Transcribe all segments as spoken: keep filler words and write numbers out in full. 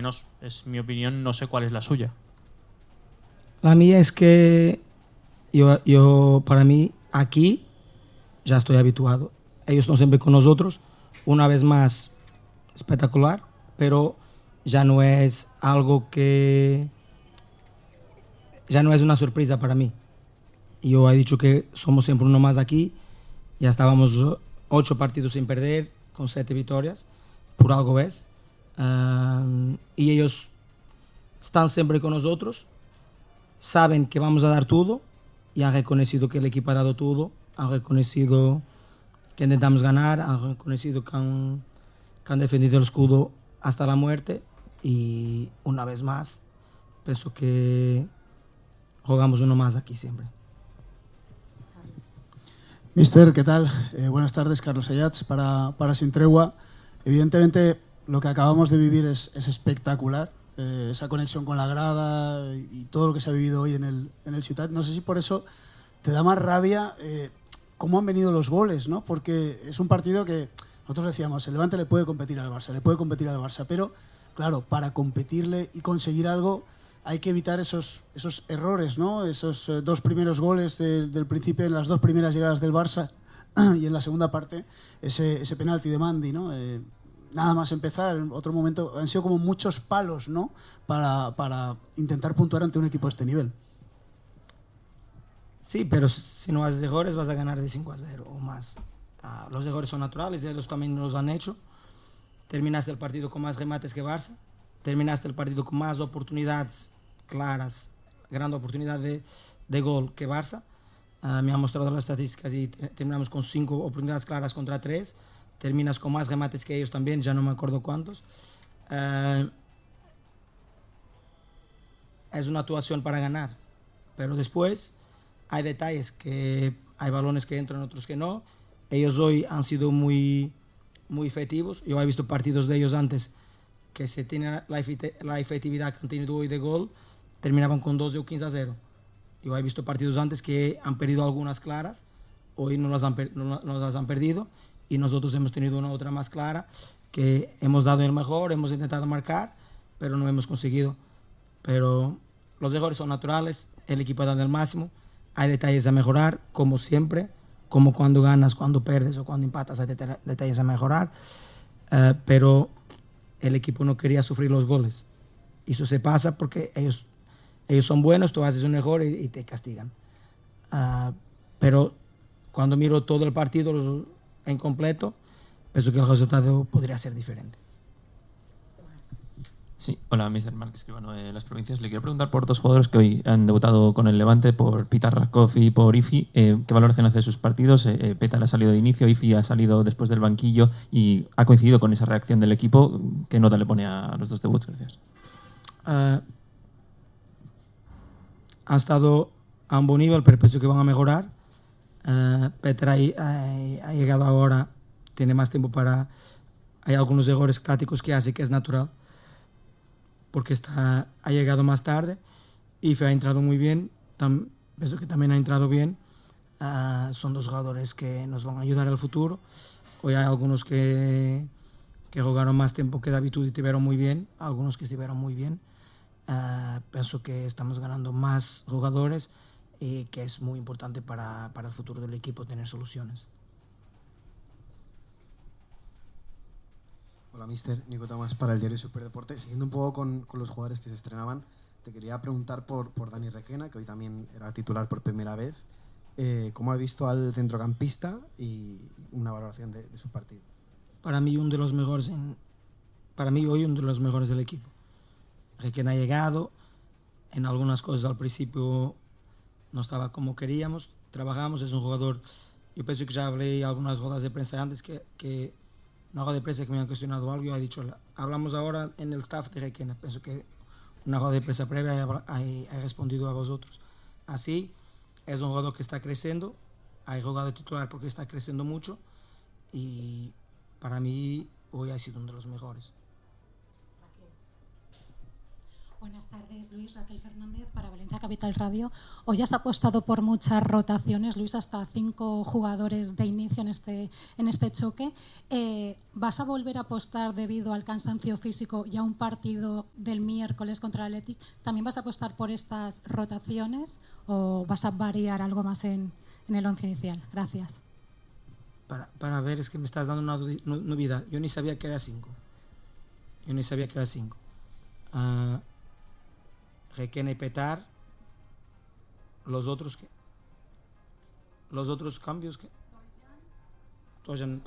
menos es mi opinión, no sé cuál es la suya. La mía es que yo, yo para mí, aquí ya estoy habituado. Ellos están siempre con nosotros, una vez más, espectacular, pero ya no es algo que... ya no es una sorpresa para mí. Yo he dicho que somos siempre uno más aquí, ya estábamos ocho partidos sin perder, con siete victorias, por algo es. Um, y ellos están siempre con nosotros, saben que vamos a dar todo y han reconocido que el equipo ha dado todo, han reconocido que intentamos ganar, han reconocido que han, que han defendido el escudo hasta la muerte y una vez más pienso que jugamos uno más aquí siempre. Mister, ¿qué tal? Eh, buenas tardes, Carlos Ayats, para, para Sin Tregua. Evidentemente, lo que acabamos de vivir es, es espectacular. Eh, esa conexión con la grada y, y todo lo que se ha vivido hoy en el, en el Ciutat. No sé si por eso te da más rabia eh, cómo han venido los goles, ¿no? Porque es un partido que nosotros decíamos, el Levante le puede competir al Barça, le puede competir al Barça, pero claro, para competirle y conseguir algo hay que evitar esos, esos errores, ¿no? Esos eh, dos primeros goles de, del principio, en las dos primeras llegadas del Barça y en la segunda parte ese, ese penalti de Mandy, ¿no? Eh, nada más empezar, en otro momento han sido como muchos palos, ¿no? Para, para intentar puntuar ante un equipo de este nivel. Sí, pero si no haces errores vas a ganar de cinco a cero o más. Uh, los errores son naturales, ellos también los han hecho. Terminaste el partido con más remates que Barça, terminaste el partido con más oportunidades claras, gran oportunidad de, de gol que Barça. Uh, me han mostrado las estadísticas y te, terminamos con cinco oportunidades claras contra tres. Terminas con más remates que ellos también, ya no me acuerdo cuántos. Uh, es una actuación para ganar, pero después hay detalles, que hay balones que entran, otros que no. Ellos hoy han sido muy, muy efectivos. Yo he visto partidos de ellos antes que se tiene la, efect la efectividad que han tenido hoy de gol, terminaban con doce o quince a cero. Yo he visto partidos antes que han perdido algunas claras, hoy no las han, no, no las han perdido, y nosotros hemos tenido una otra más clara, que hemos dado el mejor, hemos intentado marcar, pero no hemos conseguido. Pero los errores son naturales, el equipo ha dado el máximo, hay detalles a mejorar, como siempre, como cuando ganas, cuando pierdes o cuando empatas, hay detalles a mejorar, uh, pero el equipo no quería sufrir los goles. Y eso se pasa porque ellos, ellos son buenos, tú haces un error y, y te castigan. Uh, pero cuando miro todo el partido en completo, pienso que el resultado podría ser diferente. Sí, hola, mister Marc Escribano de Las Provincias. Le quiero preguntar por dos jugadores que hoy han debutado con el Levante, por Petar Rakov y por Ifi. Eh, ¿Qué valoración hace de sus partidos? Eh, Petar ha salido de inicio, Ifi ha salido después del banquillo y ha coincidido con esa reacción del equipo. ¿Qué nota le pone a los dos debuts? Gracias. Uh, ha estado a un buen nivel, pero pienso que van a mejorar. Uh, Petar ha, ha, ha llegado ahora, tiene más tiempo para... Hay algunos errores tácticos que hace que es natural, porque está, ha llegado más tarde. Ife ha entrado muy bien, tam, pienso que también ha entrado bien. Uh, son dos jugadores que nos van a ayudar al futuro. Hoy hay algunos que, que jugaron más tiempo que David y estuvieron muy bien, algunos que estuvieron muy bien. Uh, pienso que estamos ganando más jugadores y que es muy importante para, para el futuro del equipo tener soluciones. Hola, mister Nico Tomás para el diario Superdeporte. Siguiendo un poco con, con los jugadores que se estrenaban, te quería preguntar por, por Dani Requena, que hoy también era titular por primera vez. Eh, ¿Cómo ha visto al centrocampista y una valoración de, de su partido? Para mí, uno de los mejores, en, para mí hoy uno de los mejores del equipo. Requena ha llegado, en algunas cosas al principio no estaba como queríamos, trabajamos, es un jugador, yo pienso que ya hablé en algunas ruedas de prensa antes que, que una rueda de prensa que me han cuestionado algo, yo he dicho, hablamos ahora en el staff de Requena, pienso que una rueda de prensa previa he, he respondido a vosotros. Así, es un jugador que está creciendo, ha jugado de titular porque está creciendo mucho y para mí hoy ha sido uno de los mejores. Buenas Buenas tardes, Luis. Raquel Fernández para Valencia Capital Radio. Hoy has apostado por muchas rotaciones, Luis, hasta cinco jugadores de inicio en este, en este choque. Eh, ¿Vas a volver a apostar debido al cansancio físico y a un partido del miércoles contra el Athletic? ¿También vas a apostar por estas rotaciones o vas a variar algo más en, en el once inicial? Gracias. Para, para ver, es que me estás dando una novedad. Yo ni sabía que era cinco. Yo ni sabía que era cinco. Uh, Requena y Petar. Los otros que los otros cambios que Toyan,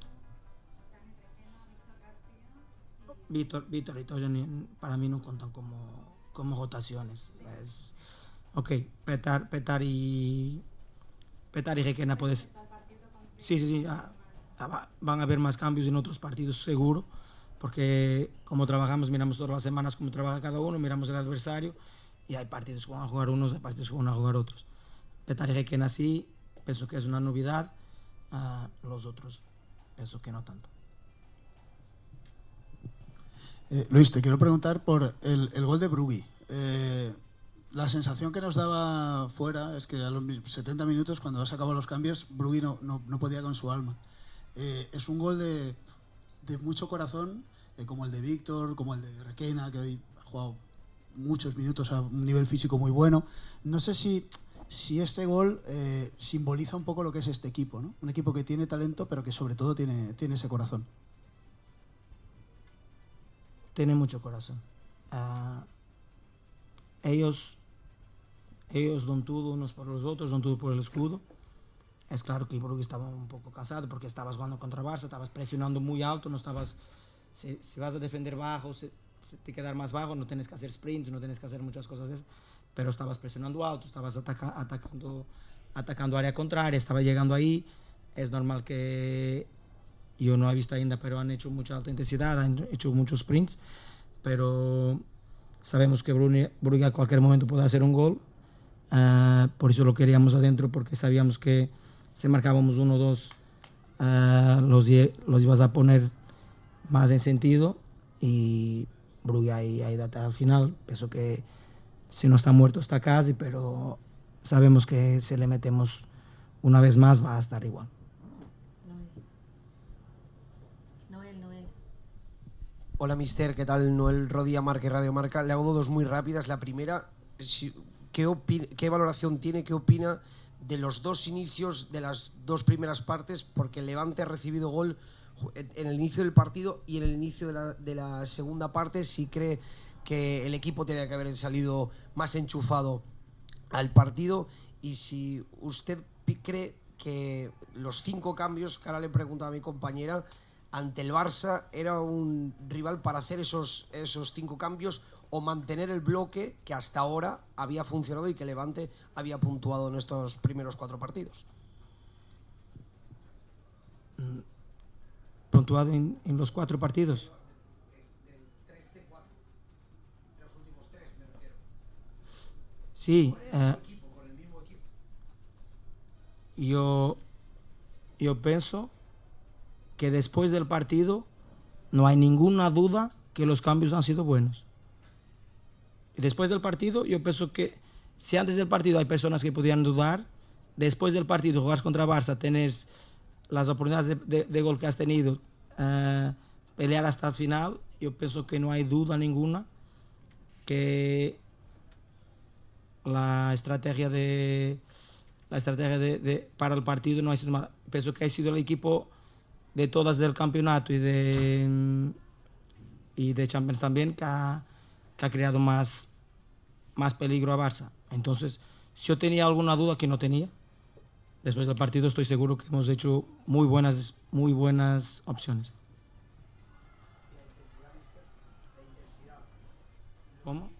Víctor, Víctor y Toyan para mí no cuentan como, como rotaciones. Es, ok, Petar, Petar y Petar y Requena puedes. Sí, sí, sí. Ah, ah, van a haber más cambios en otros partidos seguro. Porque como trabajamos, miramos todas las semanas cómo trabaja cada uno, miramos el adversario y hay partidos que van a jugar unos, hay partidos que van a jugar otros. Petar y Requena sí, pienso que es una novedad, uh, los otros pienso que no tanto. Eh, Luis, te quiero preguntar por el, el gol de Brugui. Eh, la sensación que nos daba fuera es que a los setenta minutos, cuando has acabado los cambios, Brugui no, no, no podía con su alma. Eh, es un gol de... de mucho corazón, eh, como el de Víctor, como el de Requena, que hoy ha jugado muchos minutos a un nivel físico muy bueno. No sé si, si este gol eh, simboliza un poco lo que es este equipo, ¿no? Un equipo que tiene talento, pero que sobre todo tiene, tiene ese corazón. Tiene mucho corazón. Uh, ellos, ellos don todo unos por los otros, don todo por el escudo. Es claro que Brugui estaba un poco cansado porque estabas jugando contra Barça, estabas presionando muy alto, no estabas, si, si vas a defender bajo, si, si te quedar más bajo, no tienes que hacer sprints, no tienes que hacer muchas cosas de eso, pero estabas presionando alto, estabas ataca, atacando, atacando área contraria, estaba llegando ahí. Es normal que yo no he visto ainda, pero han hecho mucha alta intensidad, han hecho muchos sprints, pero sabemos que Brugui, Brugui a cualquier momento puede hacer un gol, uh, por eso lo queríamos adentro, porque sabíamos que si marcábamos uno o dos, uh, los, los ibas a poner más en sentido y Brugui ahí, ahí hasta al final. Pienso que si no está muerto está casi, pero sabemos que si le metemos una vez más va a estar igual. Noel, Noel. Hola, mister, ¿qué tal? Noel Rodilla, Marca y Radio Marca. Le hago dos muy rápidas. La primera, ¿qué, opina, qué valoración tiene, qué opina de los dos inicios de las dos primeras partes? Porque el Levante ha recibido gol en el inicio del partido y en el inicio de la, de la segunda parte. Si cree que el equipo tenía que haber salido más enchufado al partido y si usted cree que los cinco cambios, que ahora le preguntaba a mi compañera, ante el Barça era un rival para hacer esos, esos cinco cambios o mantener el bloque que hasta ahora había funcionado y que Levante había puntuado en estos primeros cuatro partidos. ¿Puntuado en, en los cuatro partidos? Del tres C cuatro. Los últimos tres, me refiero. Sí. Con el, Uh, equipo, con el mismo equipo. Yo, yo pienso que después del partido no hay ninguna duda que los cambios han sido buenos. Y después del partido, yo pienso que si antes del partido hay personas que podían dudar, después del partido jugar contra Barça, tener las oportunidades de, de, de gol que has tenido, uh, pelear hasta el final, yo pienso que no hay duda ninguna que la estrategia de la estrategia de, de, para el partido no ha sido mala. Pienso que ha sido el equipo de todas del campeonato y de y de Champions también que ha, que ha creado más, más peligro a Barça. Entonces, si yo tenía alguna duda, que no tenía, después del partido estoy seguro que hemos hecho muy buenas, muy buenas opciones. ¿Cómo?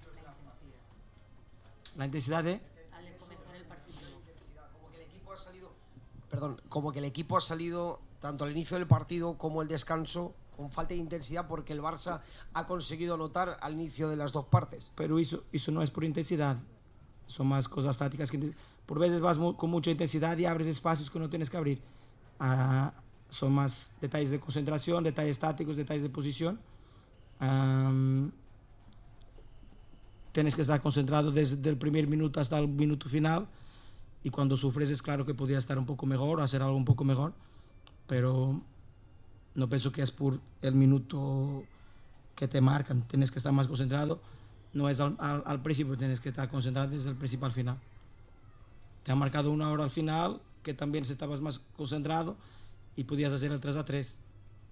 La intensidad de... Como que el equipo ha salido, perdón, como que el equipo ha salido tanto al inicio del partido como el descanso con falta de intensidad porque el Barça ha conseguido anotar al inicio de las dos partes. Pero eso, eso no es por intensidad, son más cosas tácticas que por veces vas mu con mucha intensidad y abres espacios que no tienes que abrir. Uh, son más detalles de concentración, detalles tácticos, detalles de posición. Um, tienes que estar concentrado desde el primer minuto hasta el minuto final, y cuando sufres es claro que podía estar un poco mejor, hacer algo un poco mejor, pero no pienso que es por el minuto que te marcan, tienes que estar más concentrado, no es al, al, al principio, tienes que estar concentrado desde el principio al final. Te han marcado una hora al final, que también estabas más concentrado y podías hacer el tres a tres.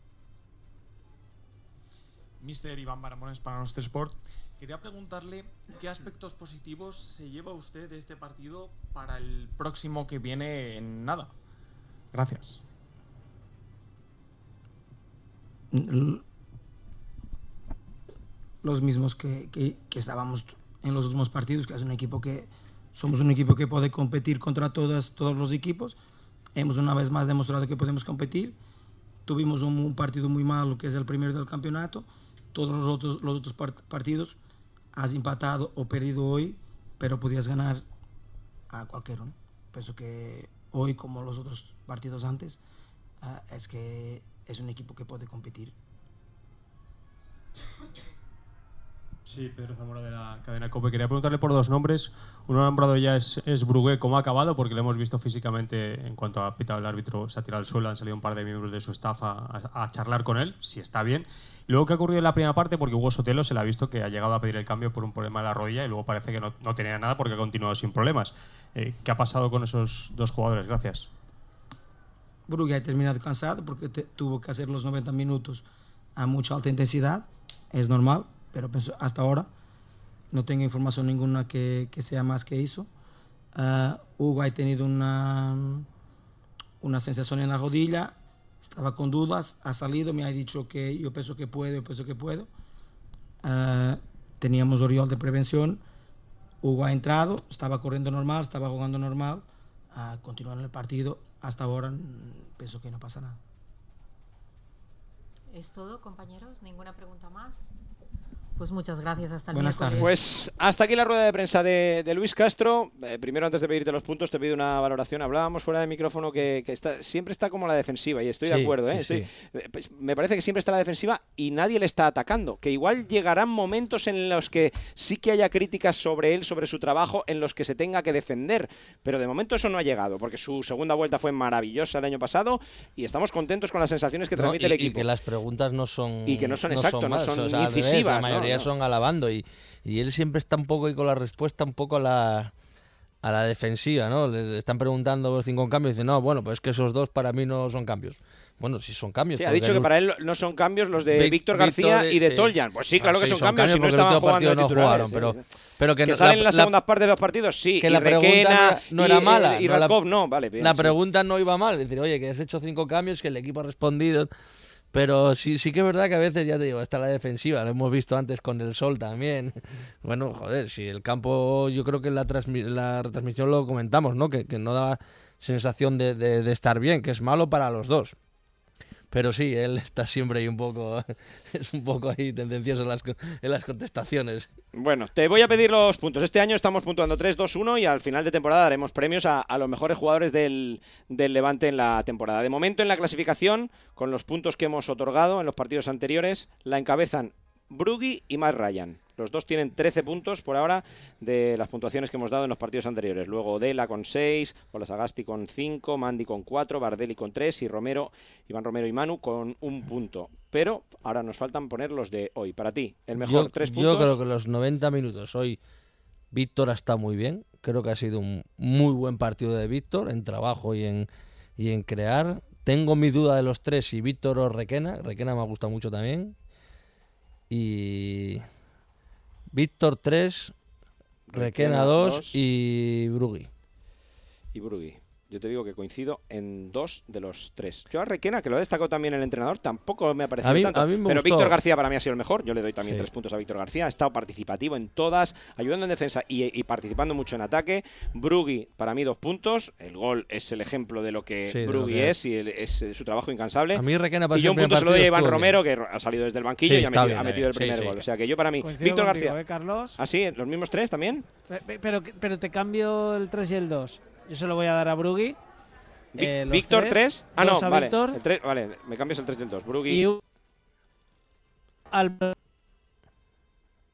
Mister Iván Baramones para Nostre Sport. Quería preguntarle qué aspectos positivos se lleva usted de este partido para el próximo que viene en nada. Gracias. Los mismos que, que, que estábamos en los últimos partidos, que es un equipo que somos un equipo que puede competir contra todas, todos los equipos. Hemos una vez más demostrado que podemos competir. Tuvimos un, un partido muy malo, que es el primero del campeonato. Todos los otros, los otros part partidos has empatado o perdido hoy, pero podías ganar a cualquiera, ¿no? Pienso que hoy, como los otros partidos antes, uh, es que es un equipo que puede competir. Sí, Pedro Zamora de la cadena COPE. Quería preguntarle por dos nombres. Uno nombrado ya es, es Brugué. ¿Cómo ha acabado? Porque lo hemos visto físicamente, en cuanto ha pitado el árbitro, se ha tirado al suelo, han salido un par de miembros de su staff a, a, a charlar con él, si está bien. Luego, ¿qué ha ocurrido en la primera parte? Porque Hugo Sotelo se le ha visto que ha llegado a pedir el cambio por un problema de la rodilla y luego parece que no, no tenía nada porque ha continuado sin problemas. Eh, ¿Qué ha pasado con esos dos jugadores? Gracias. Brugué ha terminado cansado porque te, tuvo que hacer los noventa minutos a mucha alta intensidad. Es normal, pero pienso, hasta ahora no tengo información ninguna que, que sea más que eso. Uh, Hugo ha tenido una, una sensación en la rodilla, estaba con dudas, ha salido, me ha dicho que yo pienso que puedo, yo pienso que puedo. Uh, teníamos Oriol de prevención, Hugo ha entrado, estaba corriendo normal, estaba jugando normal, uh, continuando el partido. Hasta ahora pienso que no pasa nada. ¿Es todo, compañeros? ¿Ninguna pregunta más? Pues muchas gracias, hasta el Buenas miércoles. tardes. Pues hasta aquí la rueda de prensa de, de Luis Castro. Eh, primero, antes de pedirte los puntos, te pido una valoración. Hablábamos fuera de micrófono que, que está, siempre está como la defensiva, y estoy sí, de acuerdo. ¿eh? Sí, estoy, sí. eh, pues, me parece que siempre está la defensiva y nadie le está atacando. Que igual llegarán momentos en los que sí que haya críticas sobre él, sobre su trabajo, en los que se tenga que defender. Pero de momento eso no ha llegado, porque su segunda vuelta fue maravillosa el año pasado y estamos contentos con las sensaciones que no, transmite y, el equipo. Y que las preguntas no son... Y que no son exactas, no son, no son o sea, incisivas. Revés, la mayoría ¿no? No. son alabando. Y, y él siempre está un poco ahí con la respuesta, un poco a la, a la defensiva, ¿no? Le están preguntando cinco cambios y dice, no, bueno, pues es que esos dos para mí no son cambios. Bueno, sí son cambios. Sí, ha dicho que para él no son cambios los de Vic, Víctor García Víctor, y de sí. Toljan. Pues sí, claro ah, que sí, son, son cambios, cambios si no estaban jugando de no titulares. jugaron, sí, pero, sí. pero que, que no, salen la, en las la, segundas partes de los partidos, sí. Que y la Requena pregunta no, no era y, mala. Y no Radkov la, no, vale. Bien, la sí. pregunta no iba mal. Es decir, oye, que has hecho cinco cambios, que el equipo ha respondido. Pero sí, sí que es verdad que a veces, ya te digo, está la defensiva, lo hemos visto antes con el Sol también. Bueno, joder, si el campo, yo creo que en la, transmi la retransmisión lo comentamos, ¿no? Que, que no da sensación de, de, de estar bien, que es malo para los dos. Pero sí, él está siempre ahí un poco, es un poco ahí tendencioso en las, en las contestaciones. Bueno, te voy a pedir los puntos. Este año estamos puntuando tres, dos, uno y al final de temporada daremos premios a, a los mejores jugadores del, del Levante en la temporada. De momento en la clasificación, con los puntos que hemos otorgado en los partidos anteriores, la encabezan Brugui y Matt Ryan. Los dos tienen trece puntos por ahora de las puntuaciones que hemos dado en los partidos anteriores. Luego Odela con seis, Olasagasti con cinco, Mandi con cuatro, Bardelli con tres y Romero, Iván Romero y Manu con un punto. Pero ahora nos faltan poner los de hoy. Para ti, el mejor yo, tres puntos. Yo creo que los noventa minutos hoy Víctor está muy bien. Creo que ha sido un muy buen partido de Víctor en trabajo y en, y en crear. Tengo mi duda de los tres, si Víctor o Requena. Requena me gusta mucho también. Y Víctor tres, Requena dos y Brugui. Y Brugui. Yo te digo que coincido en dos de los tres. Yo a Requena, que lo ha destacado también el entrenador, tampoco me ha parecido a mí, tanto. A mí me pero gustó. Víctor García para mí ha sido el mejor. Yo le doy también sí. tres puntos a Víctor García. Ha estado participativo en todas, ayudando en defensa y, y participando mucho en ataque. Brugui, para mí, dos puntos. El gol es el ejemplo de lo que sí, Brugui lo que es y el, es su trabajo incansable. A mí Requena y yo un punto se lo doy a Iván Romero, que ha salido desde el banquillo sí, y ha metido, bien, ha metido el sí, primer sí. gol. O sea que yo para mí, Coincido Víctor contigo, García. ¿eh, Carlos? ¿Ah, sí? ¿Los mismos tres también? Pero, pero, pero te cambio el tres y el dos. Yo se lo voy a dar a Brugui. Eh, Víctor tres, ah no, vale, Víctor, el tres, vale, me cambias el tres y el dos, Brugui y al...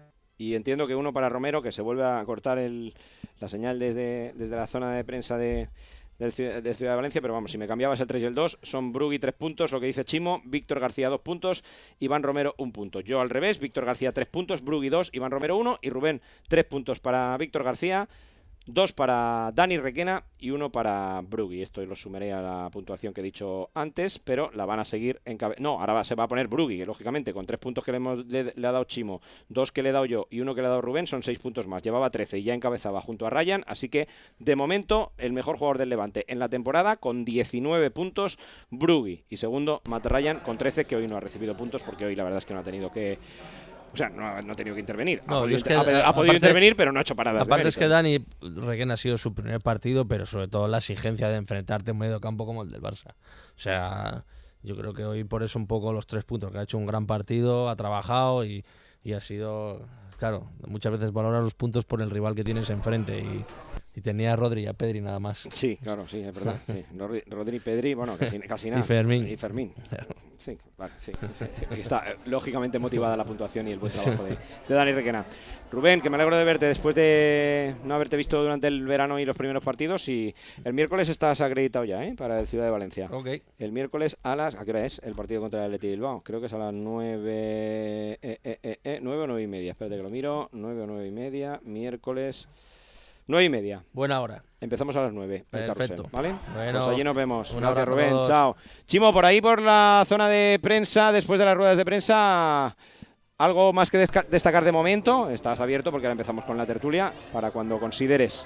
y entiendo que uno para Romero, que se vuelve a cortar el, la señal desde, desde la zona de prensa de, de, de Ciudad de Valencia, pero vamos, si me cambiabas el tres y el dos, son Brugui tres puntos, lo que dice Chimo, Víctor García dos puntos, Iván Romero un punto. Yo al revés, Víctor García tres puntos, Brugui dos, Iván Romero uno y Rubén tres puntos para Víctor García, dos para Dani Requena y uno para Brugui. Esto lo sumaré a la puntuación que he dicho antes, pero la van a seguir en cabeza. No, ahora va, se va a poner Brugui, que lógicamente con tres puntos que le, hemos, le, le ha dado Chimo, dos que le he dado yo y uno que le ha dado Rubén, son seis puntos más. Llevaba trece y ya encabezaba junto a Ryan, así que de momento el mejor jugador del Levante en la temporada con diecinueve puntos, Brugui. Y segundo, Matt Ryan con trece, que hoy no ha recibido puntos porque hoy la verdad es que no ha tenido que... O sea, no, no ha tenido que intervenir. Ha no, podido, es que, ha, ha podido aparte, intervenir, pero no ha hecho paradas. Aparte es que Dani Requena ha sido su primer partido, pero sobre todo la exigencia de enfrentarte en medio campo como el del Barça. O sea, yo creo que hoy por eso un poco los tres puntos, que ha hecho un gran partido, ha trabajado y, y ha sido... Claro, muchas veces valora los puntos por el rival que tienes enfrente y, y tenía a Rodri y a Pedri nada más. Sí, claro, sí, es verdad. Sí. Rodri, Rodri y Pedri, bueno, casi, casi nada. Y Fermín. Y Fermín. Sí, vale, sí, sí. Está lógicamente motivada la puntuación y el buen trabajo de, de Dani Requena. Rubén, que me alegro de verte después de no haberte visto durante el verano y los primeros partidos. Y el miércoles estás acreditado ya, ¿eh? Para el Ciudad de Valencia. Ok. El miércoles a las... ¿A qué hora es el partido contra el Athletic Bilbao? Creo que es a las nueve... Eh, eh, eh, eh, nueve o nueve y media. Espérate que lo miro. Nueve o nueve y media. Miércoles... Nueve y media. Buena hora. Empezamos a las nueve. Perfecto. Carrusel, ¿vale? Bueno, pues allí nos vemos. Un Gracias, abrazo Rubén. a todos. Chao. Chimo, por ahí, por la zona de prensa, después de las ruedas de prensa, ¿algo más que destacar de momento? Estás abierto porque ahora empezamos con la tertulia para cuando consideres.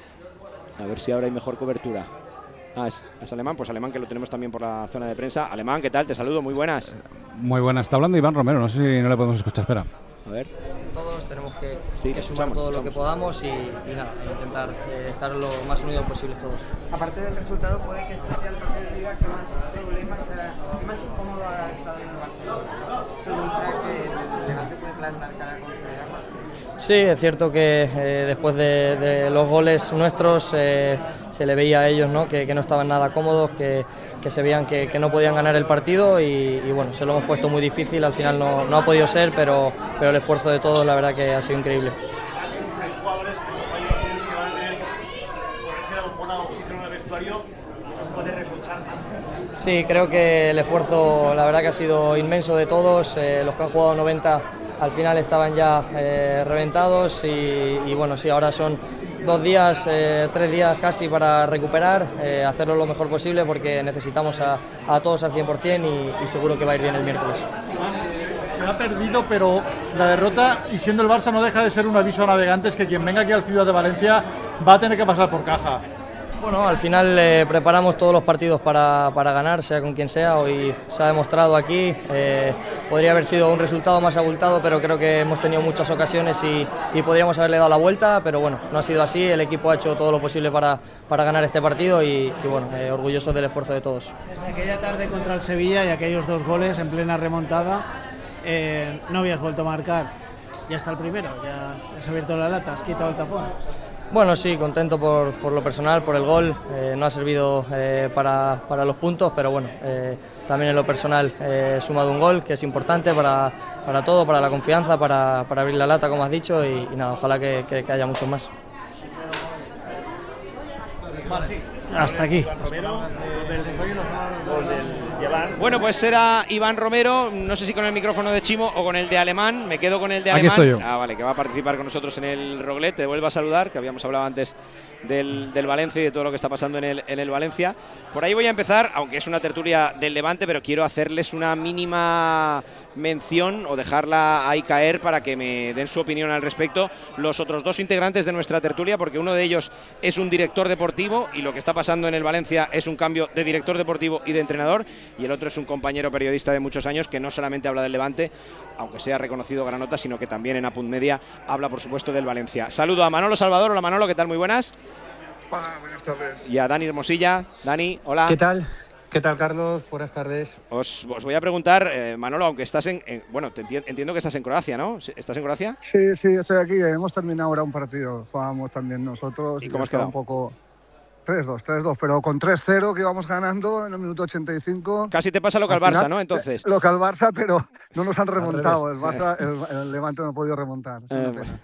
A ver si ahora hay mejor cobertura. Ah, es, es Alemán. Pues Alemán, que lo tenemos también por la zona de prensa. Alemán, ¿qué tal? Te saludo. Muy buenas. Muy buenas. Está hablando Iván Romero. No sé si no le podemos escuchar. Espera. A ver. Todos tenemos que, sí, que sumar todo lo que podamos y, y nada, intentar eh, estar lo más unidos posible todos. Aparte del resultado, puede que este sea el partido de liga que más problemas, que más incómodo ha estado en el Barcelona. Se demuestra que el Levante puede plantar cara con seriedad. Sí, es cierto que eh, después de, de los goles nuestros eh, se le veía a ellos, ¿no? que, que no estaban nada cómodos, que, que se veían que, que no podían ganar el partido y, y bueno, se lo hemos puesto muy difícil, al final no, no ha podido ser, pero, pero el esfuerzo de todos la verdad que ha sido increíble. Sí, creo que el esfuerzo la verdad que ha sido inmenso de todos, eh, los que han jugado noventa al final estaban ya eh, reventados y, y bueno, sí, ahora son dos días, eh, tres días casi para recuperar, eh, hacerlo lo mejor posible porque necesitamos a, a todos al cien por cien y, y seguro que va a ir bien el miércoles. Se ha perdido, pero la derrota, y siendo el Barça, no deja de ser un aviso a navegantes que quien venga aquí al Ciudad de Valencia va a tener que pasar por caja. Bueno, al final eh, preparamos todos los partidos para, para ganar, sea con quien sea. Hoy se ha demostrado aquí, eh, podría haber sido un resultado más abultado, pero creo que hemos tenido muchas ocasiones y, y podríamos haberle dado la vuelta, pero bueno, no ha sido así. El equipo ha hecho todo lo posible para, para ganar este partido y, y bueno, eh, orgulloso del esfuerzo de todos. Desde aquella tarde contra el Sevilla y aquellos dos goles en plena remontada, eh, no habías vuelto a marcar. Ya está el primero, ya has abierto la lata, has quitado el tapón. Bueno, sí, contento por, por lo personal, por el gol. Eh, no ha servido eh, para, para los puntos, pero bueno, eh, también en lo personal eh, he sumado un gol, que es importante para, para todo, para la confianza, para, para abrir la lata, como has dicho, y, y nada, ojalá que, que, que haya muchos más. Hasta aquí. Bueno, pues era Iván Romero, no sé si con el micrófono de Chimo o con el de Alemán. Me quedo con el de Aquí Alemán. estoy yo. Ah, vale, que va a participar con nosotros en el Roglet. Te vuelvo a saludar, que habíamos hablado antes del, del Valencia y de todo lo que está pasando en el, en el Valencia. Por ahí voy a empezar, aunque es una tertulia del Levante, pero quiero hacerles una mínima mención o dejarla ahí caer para que me den su opinión al respecto los otros dos integrantes de nuestra tertulia, porque uno de ellos es un director deportivo y lo que está pasando en el Valencia es un cambio de director deportivo y de entrenador, y el otro es un compañero periodista de muchos años que no solamente habla del Levante, aunque sea reconocido Granota, sino que también en Apunt Media habla, por supuesto, del Valencia. Saludo a Manolo Salvador. Hola Manolo, ¿qué tal? Muy buenas. Hola, buenas tardes. Y a Dani Hermosilla. Dani, hola. ¿Qué tal? ¿Qué tal, Carlos? Buenas tardes. Os, os voy a preguntar, eh, Manolo, aunque estás en, en bueno, te enti entiendo que estás en Croacia, ¿no? ¿Estás en Croacia? Sí, sí, estoy aquí. Hemos terminado ahora un partido. Jugábamos también nosotros. ¿Y cómo has está quedado? Un poco... tres dos, tres dos, pero con tres cero que íbamos ganando en el minuto ochenta y cinco. Casi te pasa lo que al, al Barça, final, ¿no? Entonces. Lo que al Barça, pero no nos han remontado. El Barça, el, el Levante no ha podido remontar. Es una pena.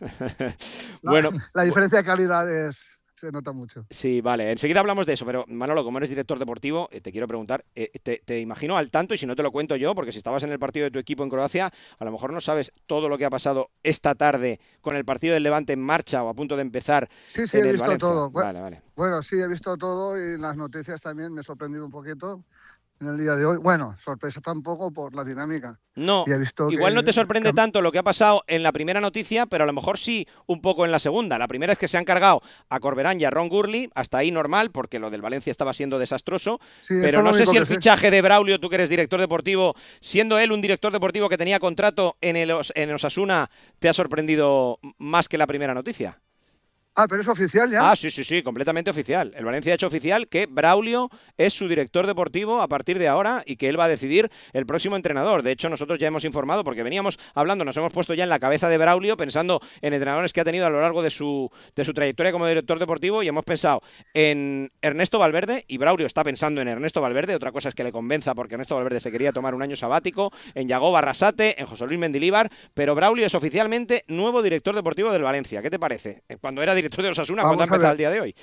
Bueno, la, la diferencia de calidad es... se nota mucho. Sí, vale. Enseguida hablamos de eso, pero Manolo, como eres director deportivo, eh, te quiero preguntar, eh, te, te imagino al tanto, y si no te lo cuento yo, porque si estabas en el partido de tu equipo en Croacia, a lo mejor no sabes todo lo que ha pasado esta tarde con el partido del Levante en marcha o a punto de empezar. Sí, sí, en he el visto Valencia. todo. Vale, vale. Bueno, sí, he visto todo y las noticias también me he sorprendido un poquito en el día de hoy. Bueno, sorpresa tampoco por la dinámica. No, y he visto igual que... no te sorprende tanto lo que ha pasado en la primera noticia, pero a lo mejor sí un poco en la segunda. La primera es que se han cargado a Corberán y a Ron Gurley, hasta ahí normal, porque lo del Valencia estaba siendo desastroso, sí, pero no sé si el sé. fichaje de Braulio, tú que eres director deportivo, siendo él un director deportivo que tenía contrato en, el, en Osasuna, te ha sorprendido más que la primera noticia. Ah, pero es oficial ya. Ah, sí, sí, sí, completamente oficial. El Valencia ha hecho oficial que Braulio es su director deportivo a partir de ahora y que él va a decidir el próximo entrenador. De hecho, nosotros ya hemos informado porque veníamos hablando, nos hemos puesto ya en la cabeza de Braulio pensando en entrenadores que ha tenido a lo largo de su, de su trayectoria como director deportivo y hemos pensado en Ernesto Valverde y Braulio está pensando en Ernesto Valverde. Otra cosa es que le convenza porque Ernesto Valverde se quería tomar un año sabático, en Yagoba Arrasate, en José Luis Mendilibar, pero Braulio es oficialmente nuevo director deportivo del Valencia. ¿Qué te parece? Cuando era director de Osasuna, ¿cuándo ha empezado el día de hoy?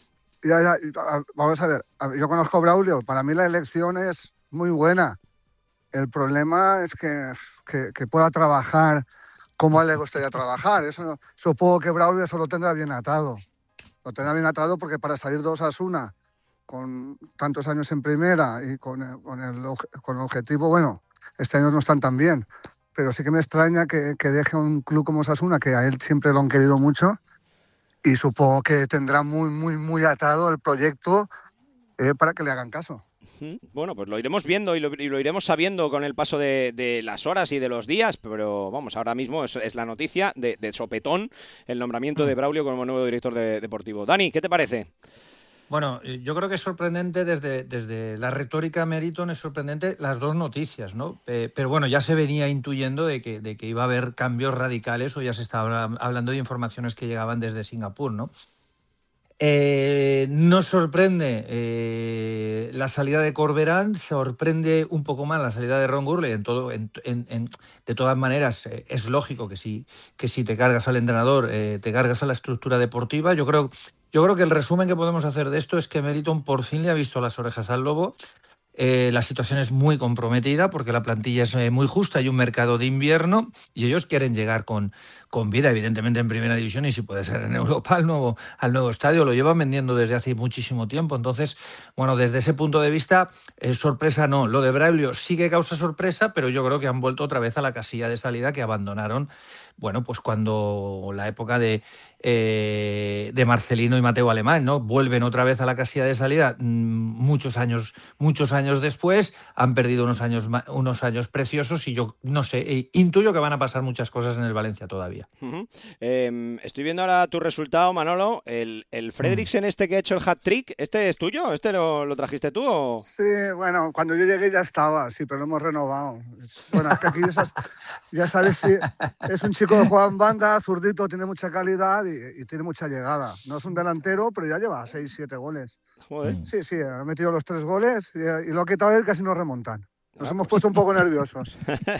Ya, ya, vamos a ver, yo conozco a Braulio, para mí la elección es muy buena. El problema es que, que, que pueda trabajar como a él le gustaría trabajar. Eso, supongo que Braulio eso lo tendrá bien atado. Lo tendrá bien atado porque para salir de Osasuna con tantos años en primera y con el, con el, con el objetivo, bueno, este año no están tan bien, pero sí que me extraña que, que deje un club como Osasuna, que a él siempre lo han querido mucho, y supongo que tendrá muy, muy, muy atado el proyecto eh, para que le hagan caso. Bueno, pues lo iremos viendo y lo, y lo iremos sabiendo con el paso de, de las horas y de los días, pero vamos, ahora mismo es, es la noticia de, de sopetón, el nombramiento de Braulio como nuevo director de, deportivo. Dani, ¿qué te parece? Bueno, yo creo que es sorprendente desde, desde la retórica Meriton, es sorprendente las dos noticias, ¿no? Eh, pero bueno, ya se venía intuyendo de que, de que iba a haber cambios radicales o ya se estaba hablando de informaciones que llegaban desde Singapur, ¿no? Eh, nos sorprende eh, la salida de Corberán, sorprende un poco más la salida de Ron Gurley. En todo, en, en, en, de todas maneras, eh, es lógico que si, que si te cargas al entrenador, eh, te cargas a la estructura deportiva. Yo creo, yo creo que el resumen que podemos hacer de esto es que Meriton por fin le ha visto las orejas al lobo. Eh, la situación es muy comprometida porque la plantilla es eh, muy justa, hay un mercado de invierno y ellos quieren llegar con, con vida, evidentemente en primera división y si puede ser en Europa al nuevo, al nuevo estadio, lo llevan vendiendo desde hace muchísimo tiempo. Entonces, bueno, desde ese punto de vista, eh, sorpresa no. Lo de Braulio sí que causa sorpresa, pero yo creo que han vuelto otra vez a la casilla de salida que abandonaron, bueno, pues cuando la época de, eh, de Marcelino y Mateo Alemán, ¿no? Vuelven otra vez a la casilla de salida mmm, muchos años, muchos años después, han perdido unos años, unos años preciosos y yo, no sé, eh, intuyo que van a pasar muchas cosas en el Valencia todavía. Uh-huh. eh, estoy viendo ahora tu resultado, Manolo, el, el Fredriksen este que ha hecho el hat-trick, ¿este es tuyo? ¿Este lo, lo trajiste tú o...? Sí, bueno, cuando yo llegué ya estaba, sí, pero lo hemos renovado. Bueno, es que aquí esas, ya sabes, sí, es un chico que juega en banda, zurdito, tiene mucha calidad y, y tiene mucha llegada. No es un delantero, pero ya lleva seis, siete goles. Joder. Sí, sí, ha metido los tres goles y, y lo ha quitado él, casi nos remontan. Nos ah, hemos puesto un poco nerviosos.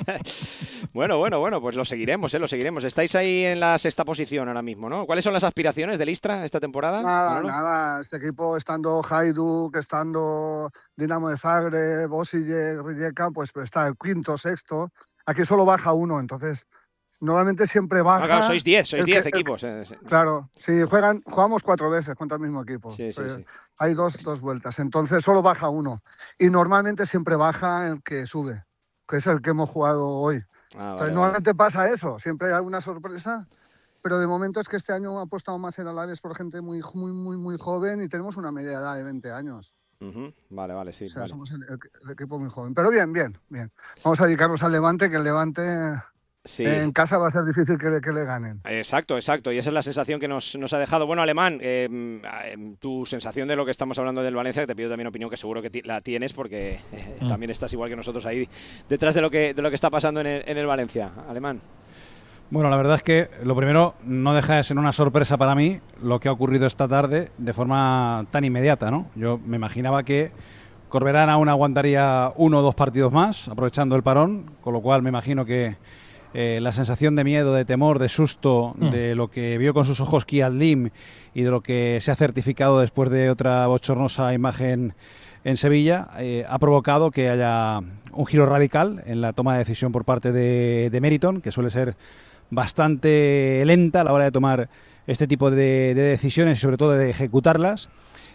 Bueno, bueno, bueno, pues lo seguiremos, ¿eh? Lo seguiremos. Estáis ahí en la sexta posición ahora mismo, ¿no? ¿Cuáles son las aspiraciones del Istra esta temporada? Nada, Manolo? nada. Este equipo, estando Hajduk, estando Dinamo de Zagreb, Osijek, Rijeka, pues está el quinto, sexto. Aquí solo baja uno, entonces... Normalmente siempre baja... Ah, claro, sois diez, sois diez que, equipos. El, claro, sí, juegan, jugamos cuatro veces contra el mismo equipo. Sí, sí, sí. Hay dos, dos vueltas, entonces solo baja uno. Y normalmente siempre baja el que sube, que es el que hemos jugado hoy. Ah, entonces vale, normalmente vale. pasa eso, siempre hay alguna sorpresa, pero de momento es que este año ha apostado más en Alaves por gente muy, muy, muy, muy joven y tenemos una media edad de veinte años. Uh-huh. Vale, vale, sí. O sea, vale. somos el, el, el equipo muy joven. Pero bien, bien, bien. Vamos a dedicarnos al Levante, que el Levante... Sí. En casa va a ser difícil que le, que le ganen. Exacto, exacto. Y esa es la sensación que nos, nos ha dejado. Bueno, Alemán, eh, tu sensación de lo que estamos hablando del Valencia, que te pido también opinión, que seguro que la tienes, porque eh, mm. también estás igual que nosotros ahí detrás de lo que, de lo que está pasando en el, en el Valencia. Alemán. Bueno, la verdad es que lo primero no deja de ser una sorpresa para mí lo que ha ocurrido esta tarde de forma tan inmediata, ¿no? Yo me imaginaba que Corberán aún aguantaría uno o dos partidos más, aprovechando el parón, con lo cual me imagino que eh, la sensación de miedo, de temor, de susto, mm. de lo que vio con sus ojos Kiad Lim y de lo que se ha certificado después de otra bochornosa imagen en Sevilla, eh, ha provocado que haya un giro radical en la toma de decisión por parte de, de Meriton, que suele ser bastante lenta a la hora de tomar este tipo de, de decisiones y sobre todo de ejecutarlas.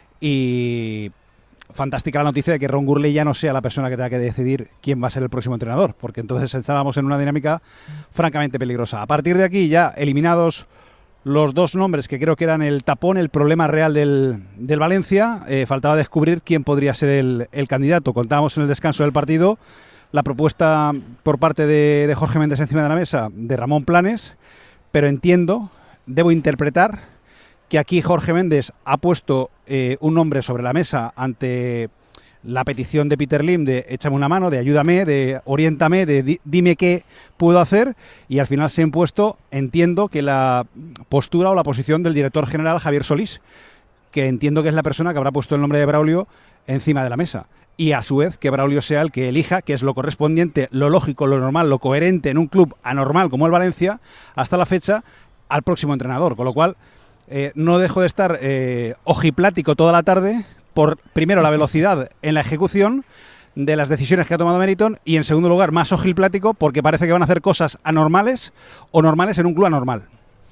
Y fantástica la noticia de que Ron Gurley ya no sea la persona que tenga que decidir quién va a ser el próximo entrenador, porque entonces estábamos en una dinámica francamente peligrosa. A partir de aquí, ya eliminados los dos nombres que creo que eran el tapón, el problema real del, del Valencia, eh, faltaba descubrir quién podría ser el, el candidato. Contábamos en el descanso del partido la propuesta por parte de, de Jorge Méndez encima de la mesa de Ramón Planes, pero entiendo, debo interpretar que aquí Jorge Méndez ha puesto eh, un nombre sobre la mesa ante la petición de Peter Lim de échame una mano, de ayúdame, de oriéntame, de di, dime qué puedo hacer, y al final se ha impuesto, entiendo, que la postura o la posición del director general Javier Solís, que entiendo que es la persona que habrá puesto el nombre de Braulio encima de la mesa. Y a su vez que Braulio sea el que elija, que es lo correspondiente, lo lógico, lo normal, lo coherente en un club anormal como el Valencia, hasta la fecha, al próximo entrenador. Con lo cual, eh, no dejo de estar eh, ojiplático toda la tarde por, primero, la velocidad en la ejecución de las decisiones que ha tomado Meriton y, en segundo lugar, más ojiplático porque parece que van a hacer cosas anormales o normales en un club anormal.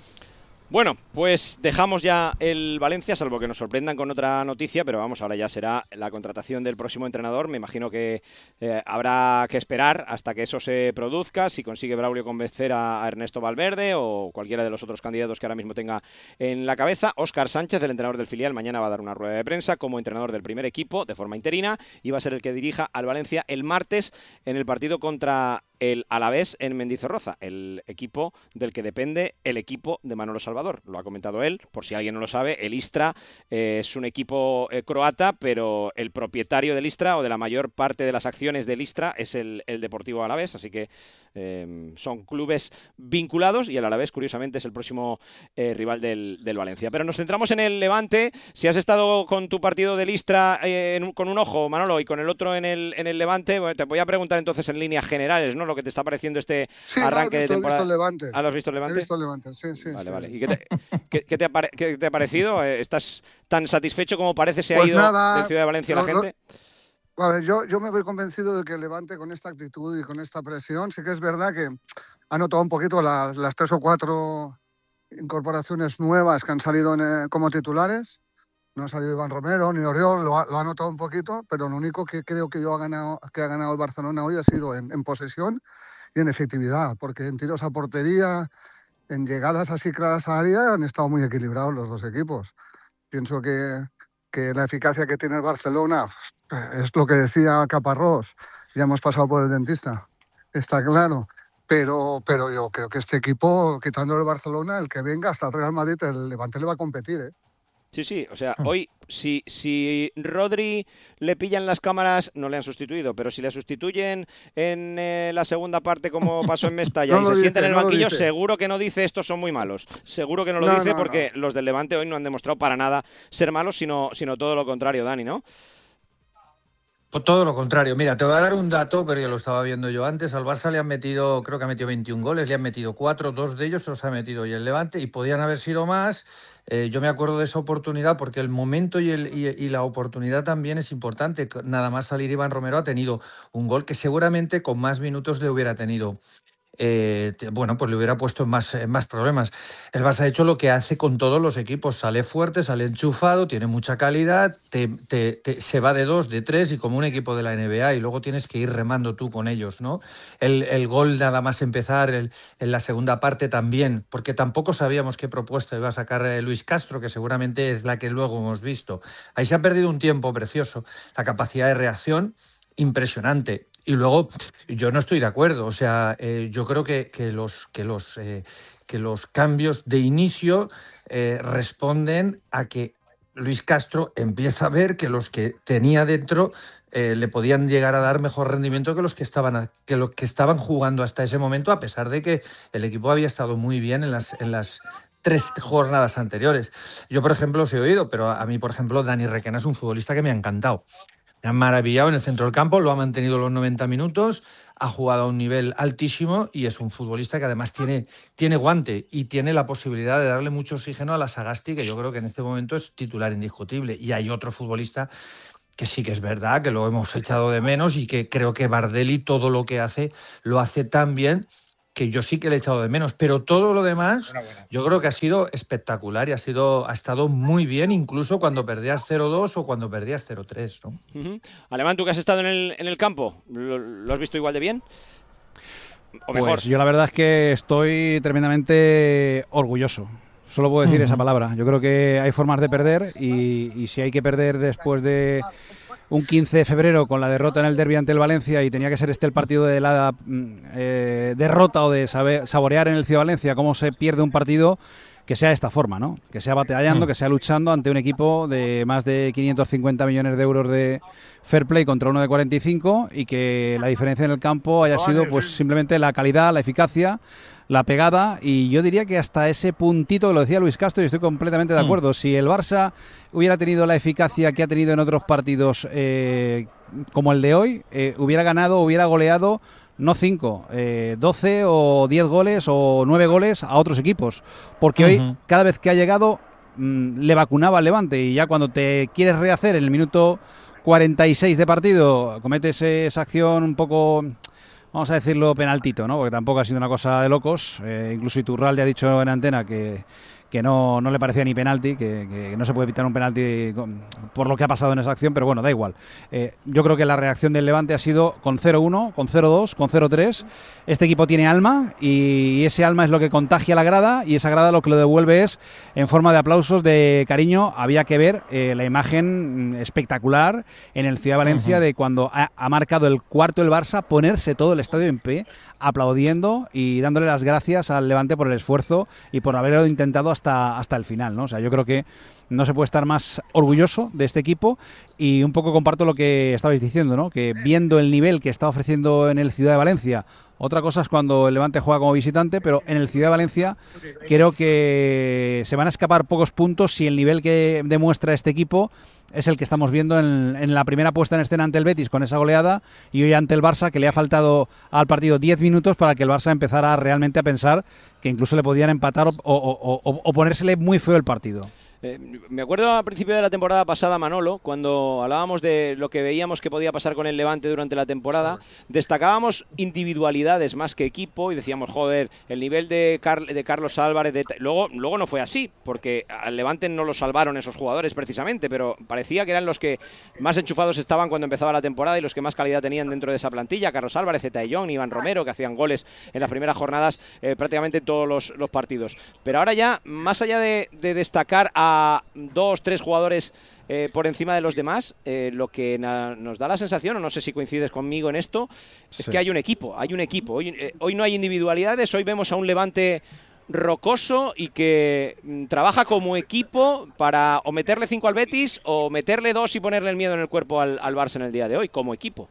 Bueno, pues dejamos ya el Valencia, salvo que nos sorprendan con otra noticia, pero vamos, ahora ya será la contratación del próximo entrenador. Me imagino que eh, habrá que esperar hasta que eso se produzca, si consigue Braulio convencer a, a Ernesto Valverde o cualquiera de los otros candidatos que ahora mismo tenga en la cabeza. Óscar Sánchez, el entrenador del filial, mañana va a dar una rueda de prensa como entrenador del primer equipo de forma interina y va a ser el que dirija al Valencia el martes en el partido contra el Alavés en Mendizorroza, el equipo del que depende el equipo de Manolo Salvador. Lo ha comentado él, por si alguien no lo sabe, el Istra eh, es un equipo eh, croata, pero el propietario del Istra o de la mayor parte de las acciones del Istra es el, el Deportivo Alavés, así que eh, son clubes vinculados y el Alavés, curiosamente, es el próximo eh, rival del, del Valencia. Pero nos centramos en el Levante. Si has estado con tu partido del Istra eh, en, con un ojo, Manolo, y con el otro en el, en el Levante, bueno, te voy a preguntar entonces en líneas generales, ¿no? Lo que te está pareciendo este sí, arranque no, visto, de temporada. He visto el Levante. ¿Ah, lo has visto el Levante? He visto el Levante, sí, sí. Vale, sí. vale. ¿Y qué te, qué, qué te, ha, pare, qué te ha parecido? ¿Estás tan satisfecho como parece se pues ha ido nada, de Ciudad de Valencia lo, la gente? Lo, a ver, yo, yo me voy convencido de que el Levante con esta actitud y con esta presión, sí que es verdad que ha notado un poquito las, las tres o cuatro incorporaciones nuevas que han salido en, como titulares. No ha salido Iván Romero ni Oriol, lo ha, lo ha notado un poquito, pero lo único que creo que yo ha ganado, que ha ganado el Barcelona hoy ha sido en, en posesión y en efectividad, porque en tiros a portería, en llegadas así claras a área, han estado muy equilibrados los dos equipos. Pienso que, que la eficacia que tiene el Barcelona es lo que decía Caparrós, ya hemos pasado por el dentista, está claro, pero, pero yo creo que este equipo, quitando el Barcelona, el que venga hasta el Real Madrid, el Levante le va a competir, ¿eh? Sí, sí, o sea, hoy si, si Rodri le pillan las cámaras, no le han sustituido, pero si le sustituyen en eh, la segunda parte como pasó en Mestalla no y se dice, sienta en el no banquillo, seguro que no dice estos son muy malos. Seguro que no lo no, dice no, porque no. Los del Levante hoy no han demostrado para nada ser malos, sino, sino todo lo contrario, Dani, ¿no? Pues todo lo contrario. Mira, te voy a dar un dato, pero ya lo estaba viendo yo antes. Al Barça le han metido, creo que ha metido veintiún goles, le han metido cuatro, dos de ellos se los ha metido hoy el Levante y podían haber sido más. Eh, yo me acuerdo de esa oportunidad porque el momento y, el, y, y la oportunidad también es importante. Nada más salir Iván Romero ha tenido un gol que seguramente con más minutos le hubiera tenido. Eh, bueno, pues le hubiera puesto en más, en más problemas. El Barça ha hecho lo que hace con todos los equipos, sale fuerte, sale enchufado, tiene mucha calidad, te, te, te, se va de dos, de tres y como un equipo de la N B A y luego tienes que ir remando tú con ellos, ¿no? El, el gol nada más empezar, el, en la segunda parte también, porque tampoco sabíamos qué propuesta iba a sacar Luis Castro, que seguramente es la que luego hemos visto. Ahí se ha perdido un tiempo precioso, la capacidad de reacción impresionante. Y luego, yo no estoy de acuerdo. O sea, eh, yo creo que, que, los, que, los, eh, que los cambios de inicio eh, responden a que Luis Castro empieza a ver que los que tenía dentro eh, le podían llegar a dar mejor rendimiento que los que estaban a, que los que estaban jugando hasta ese momento, a pesar de que el equipo había estado muy bien en las en las tres jornadas anteriores. Yo, por ejemplo, os he oído, pero a mí, por ejemplo, Dani Requena es un futbolista que me ha encantado. Me ha maravillado en el centro del campo, lo ha mantenido los noventa minutos, ha jugado a un nivel altísimo y es un futbolista que además tiene, tiene guante y tiene la posibilidad de darle mucho oxígeno a la Sagasti, que yo creo que en este momento es titular indiscutible. Y hay otro futbolista que sí que es verdad, que lo hemos echado de menos y que creo que Bardelli todo lo que hace, lo hace tan bien que yo sí que le he echado de menos, pero todo lo demás yo creo que ha sido espectacular y ha sido ha estado muy bien, incluso cuando perdías cero dos o cuando perdías cero tres, ¿no? Uh-huh. Alemán, tú que has estado en el, en el campo, ¿lo, ¿lo has visto igual de bien? ¿O mejor? Pues yo la verdad es que estoy tremendamente orgulloso. Solo puedo decir uh-huh. esa palabra. Yo creo que hay formas de perder y, y si hay que perder después de un quince de febrero con la derrota en el derbi ante el Valencia y tenía que ser este el partido de la eh, derrota o de saber, saborear en el Ciudad de Valencia cómo se pierde un partido, que sea de esta forma, ¿no? Que sea batallando, mm. que sea luchando ante un equipo de más de quinientos cincuenta millones de euros de fair play contra uno de cuarenta y cinco y que la diferencia en el campo haya sido pues simplemente la calidad, la eficacia, la pegada, y yo diría que hasta ese puntito, que lo decía Luis Castro y estoy completamente de acuerdo, mm. si el Barça hubiera tenido la eficacia que ha tenido en otros partidos eh, como el de hoy, eh, hubiera ganado, hubiera goleado no cinco, eh, doce o diez goles o nueve goles a otros equipos, porque uh-huh. hoy cada vez que ha llegado mmm, le vacunaba al Levante, y ya cuando te quieres rehacer en el minuto cuarenta y seis de partido cometes esa acción un poco, vamos a decirlo, penaltito, ¿no? Porque tampoco ha sido una cosa de locos. Eh, incluso Iturralde ha dicho en antena que, que no, no le parecía ni penalti, que, que no se puede evitar un penalti con, por lo que ha pasado en esa acción, pero bueno, da igual. Eh, yo creo que la reacción del Levante ha sido con cero uno, con cero dos, con cero tres. Este equipo tiene alma y ese alma es lo que contagia la grada, y esa grada lo que lo devuelve es en forma de aplausos, de cariño. Había que ver eh, la imagen espectacular en el Ciudad de Valencia uh-huh. de cuando ha, ha marcado el cuarto el Barça, ponerse todo el estadio en pie, aplaudiendo y dándole las gracias al Levante por el esfuerzo y por haberlo intentado hasta, hasta el final, ¿no? O sea, yo creo que no se puede estar más orgulloso de este equipo, y un poco comparto lo que estabais diciendo, ¿no? Que viendo el nivel que está ofreciendo en el Ciudad de Valencia, otra cosa es cuando el Levante juega como visitante, pero en el Ciudad de Valencia creo que se van a escapar pocos puntos si el nivel que demuestra este equipo es el que estamos viendo en, en la primera puesta en escena ante el Betis con esa goleada, y hoy ante el Barça, que le ha faltado al partido diez minutos para que el Barça empezara realmente a pensar que incluso le podían empatar o, o, o, o ponérsele muy feo el partido. Eh, me acuerdo al principio de la temporada pasada, Manolo, cuando hablábamos de lo que veíamos que podía pasar con el Levante durante la temporada, destacábamos individualidades más que equipo y decíamos, joder, el nivel de, Car de Carlos Álvarez, de luego, luego no fue así, porque al Levante no lo salvaron esos jugadores precisamente, pero parecía que eran los que más enchufados estaban cuando empezaba la temporada y los que más calidad tenían dentro de esa plantilla. Carlos Álvarez, Zeta de Jong, Iván Romero, que hacían goles en las primeras jornadas eh, prácticamente en todos los, los partidos. Pero ahora ya, más allá de, de destacar a a dos, tres jugadores eh, por encima de los demás, eh, lo que na nos da la sensación, o no sé si coincides conmigo en esto, es sí. que hay un equipo, hay un equipo. Hoy, eh, hoy no hay individualidades, hoy vemos a un Levante rocoso y que mm, trabaja como equipo para o meterle cinco al Betis o meterle dos y ponerle el miedo en el cuerpo al, al Barça en el día de hoy, como equipo.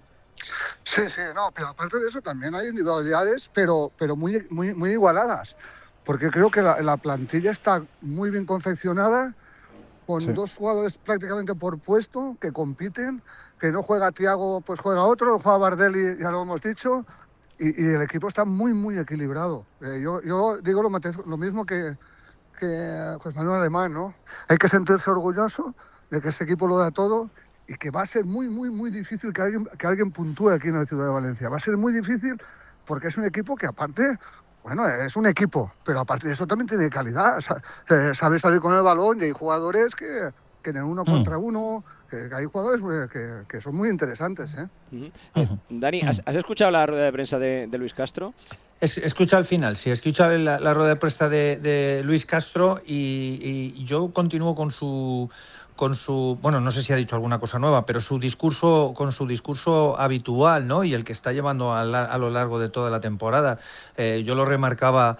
Sí, sí, no, pero aparte de eso también hay individualidades, pero, pero muy, muy, muy igualadas. Porque creo que la, la plantilla está muy bien confeccionada, con sí. dos jugadores prácticamente por puesto, que compiten, que no juega Thiago, pues juega otro, no juega Bardelli, ya lo hemos dicho, y, y el equipo está muy, muy equilibrado. Eh, yo, yo digo lo, lo mismo que, que José Manuel Alemán, ¿no? Hay que sentirse orgulloso de que este equipo lo da todo y que va a ser muy, muy, muy difícil que alguien, que alguien puntúe aquí en la Ciudad de Valencia. Va a ser muy difícil porque es un equipo que aparte... Bueno, es un equipo, pero aparte de eso también tiene calidad. Sabe salir con el balón y hay jugadores que, que en el uno contra uno que hay jugadores que, que son muy interesantes, ¿eh? Uh-huh. Eh, Dani, ¿has, ¿has escuchado la rueda de prensa de, de Luis Castro? Es, escucha al final, sí, escucha la, la rueda de prensa de, de Luis Castro y, y yo continúo con su con su, bueno, no sé si ha dicho alguna cosa nueva, pero su discurso, con su discurso habitual, ¿no? Y el que está llevando a, la, a lo largo de toda la temporada. Eh, yo lo remarcaba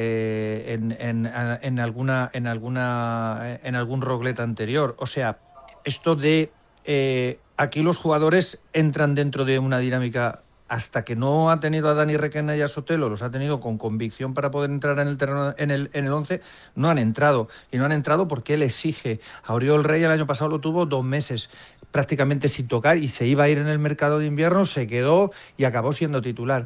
eh, en, en, en alguna, en alguna, en algún roglete anterior. O sea, esto de eh, aquí los jugadores entran dentro de una dinámica. Hasta que no ha tenido a Dani Requena y a Sotelo, los ha tenido con convicción para poder entrar en el terreno, en el en el once, no han entrado. Y no han entrado porque él exige. A Oriol Rey el año pasado lo tuvo dos meses prácticamente sin tocar y se iba a ir en el mercado de invierno, se quedó y acabó siendo titular.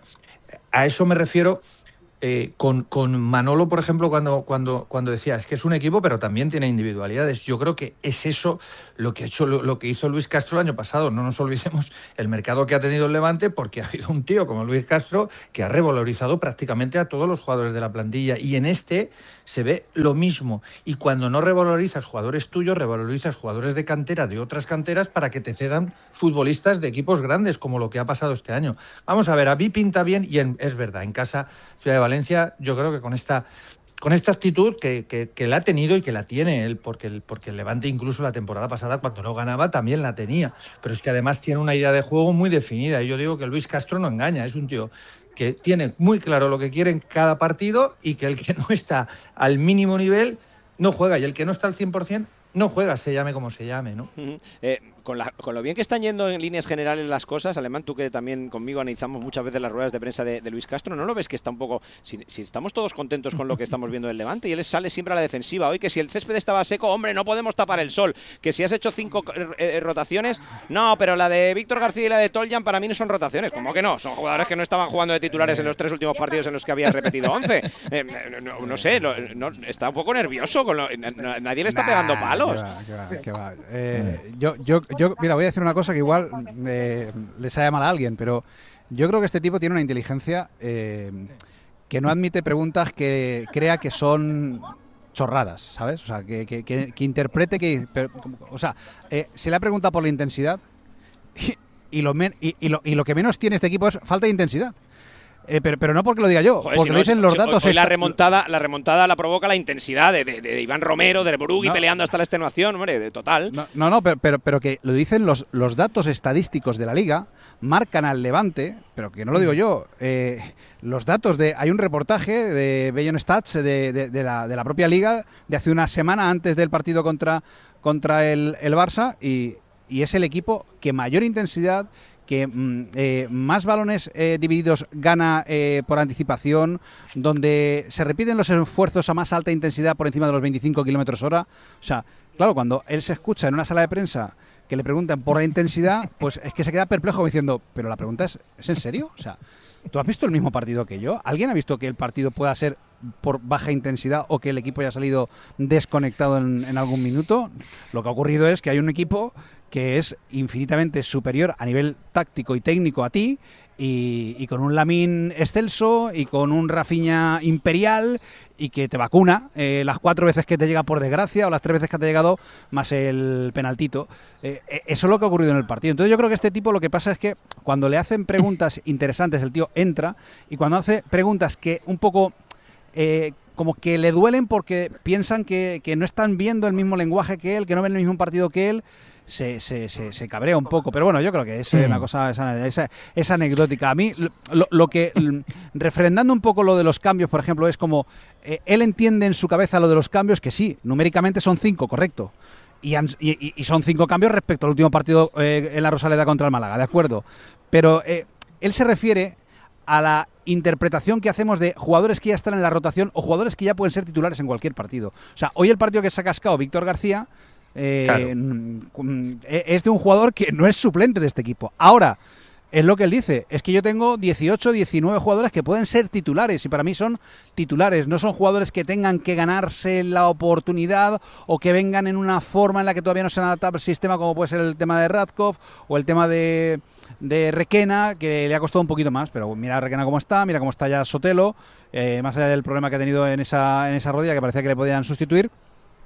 A eso me refiero. Eh, con, con Manolo, por ejemplo, cuando, cuando, cuando decía, es que es un equipo, pero también tiene individualidades. Yo creo que es eso lo que, ha hecho, lo, lo que hizo Luis Castro el año pasado. No nos olvidemos el mercado que ha tenido el Levante, porque ha habido un tío como Luis Castro que ha revalorizado prácticamente a todos los jugadores de la plantilla. Y en este se ve lo mismo. Y cuando no revalorizas jugadores tuyos, revalorizas jugadores de cantera, de otras canteras, para que te cedan futbolistas de equipos grandes, como lo que ha pasado este año. Vamos a ver, a mí pinta bien, y en, es verdad, en casa, Ciudad de Valencia, yo creo que con esta con esta actitud que, que, que la ha tenido y que la tiene él, porque el, porque el Levante incluso la temporada pasada, cuando no ganaba, también la tenía. Pero es que además tiene una idea de juego muy definida. Y yo digo que Luis Castro no engaña, es un tío que tiene muy claro lo que quiere en cada partido y que el que no está al mínimo nivel no juega, y el que no está al cien por ciento no juega, se llame como se llame, ¿no? Uh-huh. eh, con, la, con lo bien que están yendo en líneas generales las cosas, Alemán, tú que también conmigo analizamos muchas veces las ruedas de prensa de, de Luis Castro, ¿no lo ves que está un poco... Si, si estamos todos contentos con lo que estamos viendo del Levante y él sale siempre a la defensiva, hoy que si el césped estaba seco, hombre, no podemos tapar el sol, que si has hecho cinco eh, rotaciones, no, pero la de Víctor García y la de Toljan para mí no son rotaciones, ¿cómo que no? Son jugadores que no estaban jugando de titulares en los tres últimos partidos en los que había repetido once. Eh, no, no sé, lo, no, está un poco nervioso, con lo, no, nadie le está nah, pegando palos. Que va, que va, que va. Eh, yo, yo, yo, mira, voy a decir una cosa que igual eh, le sabe mal a alguien, pero yo creo que este tipo tiene una inteligencia eh, que no admite preguntas que crea que son chorradas, ¿sabes? O sea, que, que, que, que interprete que... Pero, o sea, eh, se le ha preguntado por la intensidad y, y, lo men, y, y, lo, y lo que menos tiene este equipo es falta de intensidad. Eh, pero, pero no porque lo diga yo, Joder, porque si no, lo dicen los datos. Hoy, hoy la remontada, la remontada la provoca la intensidad de, de, de Iván Romero, de Brugui no, peleando hasta la extenuación, hombre, de total. No, no, no pero, pero, pero que lo dicen los, los datos estadísticos de la Liga, marcan al Levante, pero que no lo digo yo. Eh, los datos de, hay un reportaje de Beyond Stats de, de, de, la, de la propia Liga de hace una semana antes del partido contra, contra el, el Barça y, y es el equipo que mayor intensidad, que eh, más balones eh, divididos gana eh, por anticipación, donde se repiten los esfuerzos a más alta intensidad por encima de los veinticinco kilómetros hora. O sea, claro, cuando él se escucha en una sala de prensa que le preguntan por la intensidad, pues es que se queda perplejo diciendo, pero la pregunta es, ¿es en serio? O sea, ¿tú has visto el mismo partido que yo? ¿Alguien ha visto que el partido pueda ser por baja intensidad o que el equipo haya salido desconectado en, en algún minuto? Lo que ha ocurrido es que hay un equipo que es infinitamente superior a nivel táctico y técnico a ti, y, y con un Lamine excelso y con un Rafinha imperial y que te vacuna eh, las cuatro veces que te llega por desgracia o las tres veces que te ha llegado más el penaltito. Eh, eso es lo que ha ocurrido en el partido. Entonces yo creo que este tipo lo que pasa es que cuando le hacen preguntas interesantes el tío entra, y cuando hace preguntas que un poco... Eh, como que le duelen porque piensan que, que no están viendo el mismo lenguaje que él, que no ven el mismo partido que él, se, se, se, se cabrea un poco. Pero bueno, yo creo que es una cosa esa, esa, esa anecdótica. A mí lo, lo que, refrendando un poco lo de los cambios, por ejemplo, es como eh, él entiende en su cabeza lo de los cambios, que sí, numéricamente son cinco, correcto. Y, han, y, y son cinco cambios respecto al último partido eh, en la Rosaleda contra el Málaga, de acuerdo. Pero eh, él se refiere a la interpretación que hacemos de jugadores que ya están en la rotación o jugadores que ya pueden ser titulares en cualquier partido. O sea, hoy el partido que se ha cascado Víctor García eh, claro. es de un jugador que no es suplente de este equipo. Ahora, es lo que él dice, es que yo tengo dieciocho, diecinueve jugadores que pueden ser titulares y para mí son titulares, no son jugadores que tengan que ganarse la oportunidad o que vengan en una forma en la que todavía no se han adaptado al sistema, como puede ser el tema de Radkov o el tema de, de Requena, que le ha costado un poquito más, pero mira a Requena cómo está, mira cómo está ya Sotelo, eh, más allá del problema que ha tenido en esa, en esa rodilla que parecía que le podían sustituir.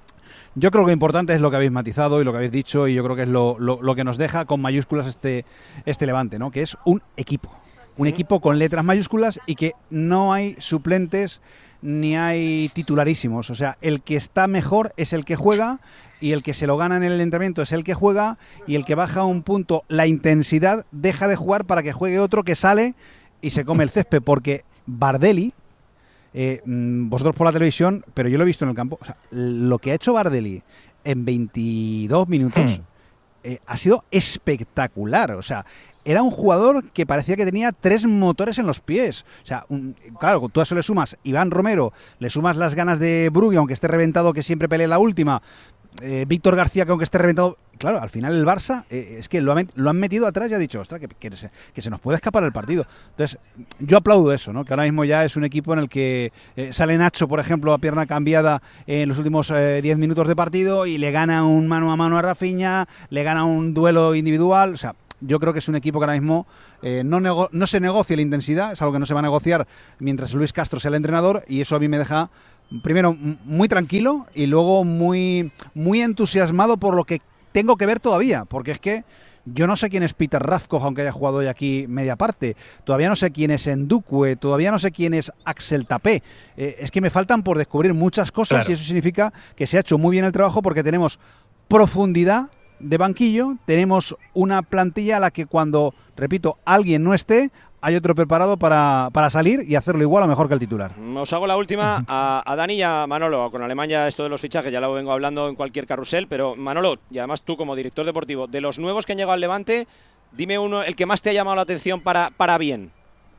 Yo creo que lo importante es lo que habéis matizado y lo que habéis dicho, y yo creo que es lo, lo, lo que nos deja con mayúsculas este, este Levante, ¿no? Que es un equipo. Un equipo con letras mayúsculas y que no hay suplentes ni hay titularísimos. O sea, el que está mejor es el que juega, y el que se lo gana en el entrenamiento es el que juega, y el que baja un punto la intensidad deja de jugar para que juegue otro que sale y se come el césped. Porque Bardelli, eh, vosotros por la televisión, pero yo lo he visto en el campo, o sea, lo que ha hecho Bardelli en veintidós minutos eh, ha sido espectacular. O sea, era un jugador que parecía que tenía tres motores en los pies. O sea, un, claro, tú a eso le sumas Iván Romero, le sumas las ganas de Brugge, aunque esté reventado, que siempre pelee la última, eh, Víctor García, que aunque esté reventado... Claro, al final el Barça eh, es que lo, ha, lo han metido atrás y ha dicho, ostras, que, que, se, que se nos puede escapar el partido. Entonces, yo aplaudo eso, ¿no? Que ahora mismo ya es un equipo en el que eh, sale Nacho, por ejemplo, a pierna cambiada en los últimos diez eh, minutos de partido, y le gana un mano a mano a Rafinha, le gana un duelo individual. O sea, yo creo que es un equipo que ahora mismo eh, no, nego no se negocia la intensidad, es algo que no se va a negociar mientras Luis Castro sea el entrenador, y eso a mí me deja, primero, muy tranquilo, y luego muy, muy entusiasmado por lo que tengo que ver todavía, porque es que yo no sé quién es Peter Ravkov, aunque haya jugado hoy aquí media parte. Todavía no sé quién es Ndukwe, todavía no sé quién es Axel Tapé. Eh, es que me faltan por descubrir muchas cosas, claro. Y eso significa que se ha hecho muy bien el trabajo, porque tenemos profundidad de banquillo, tenemos una plantilla a la que cuando, repito, alguien no esté, hay otro preparado para, para salir y hacerlo igual o mejor que el titular. Os hago la última a, a Dani y a Manolo. Con Alemania esto de los fichajes ya lo vengo hablando en cualquier carrusel, pero Manolo, y además tú como director deportivo, de los nuevos que han llegado al Levante, dime uno, el que más te ha llamado la atención para, para bien.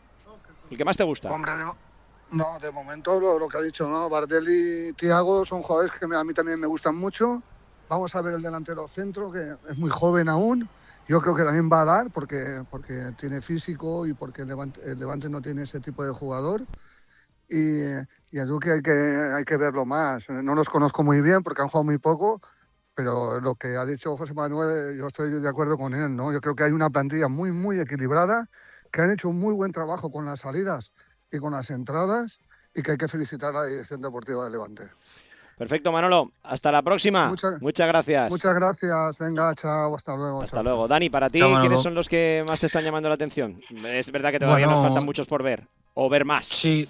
El que más te gusta. Hombre, de, no, de momento lo, lo que ha dicho, ¿no? Bardelli y Thiago son jugadores que a mí también me gustan mucho. Vamos a ver el delantero centro, que es muy joven aún. Yo creo que también va a dar, porque, porque tiene físico y porque el Levante, el Levante no tiene ese tipo de jugador. Y, y a Duque hay que, hay que verlo más. No los conozco muy bien porque han jugado muy poco, pero lo que ha dicho José Manuel, yo estoy de acuerdo con él, ¿no? Yo creo que hay una plantilla muy, muy equilibrada, que han hecho un muy buen trabajo con las salidas y con las entradas, y que hay que felicitar a la dirección deportiva del Levante. Perfecto, Manolo. Hasta la próxima. Muchas, muchas gracias. Muchas gracias. Venga, chao. Hasta luego. Hasta chao. luego. Dani, para ti, Chao, ¿quiénes son los que más te están llamando la atención? Es verdad que todavía bueno, nos faltan muchos por ver. O ver más. Sí.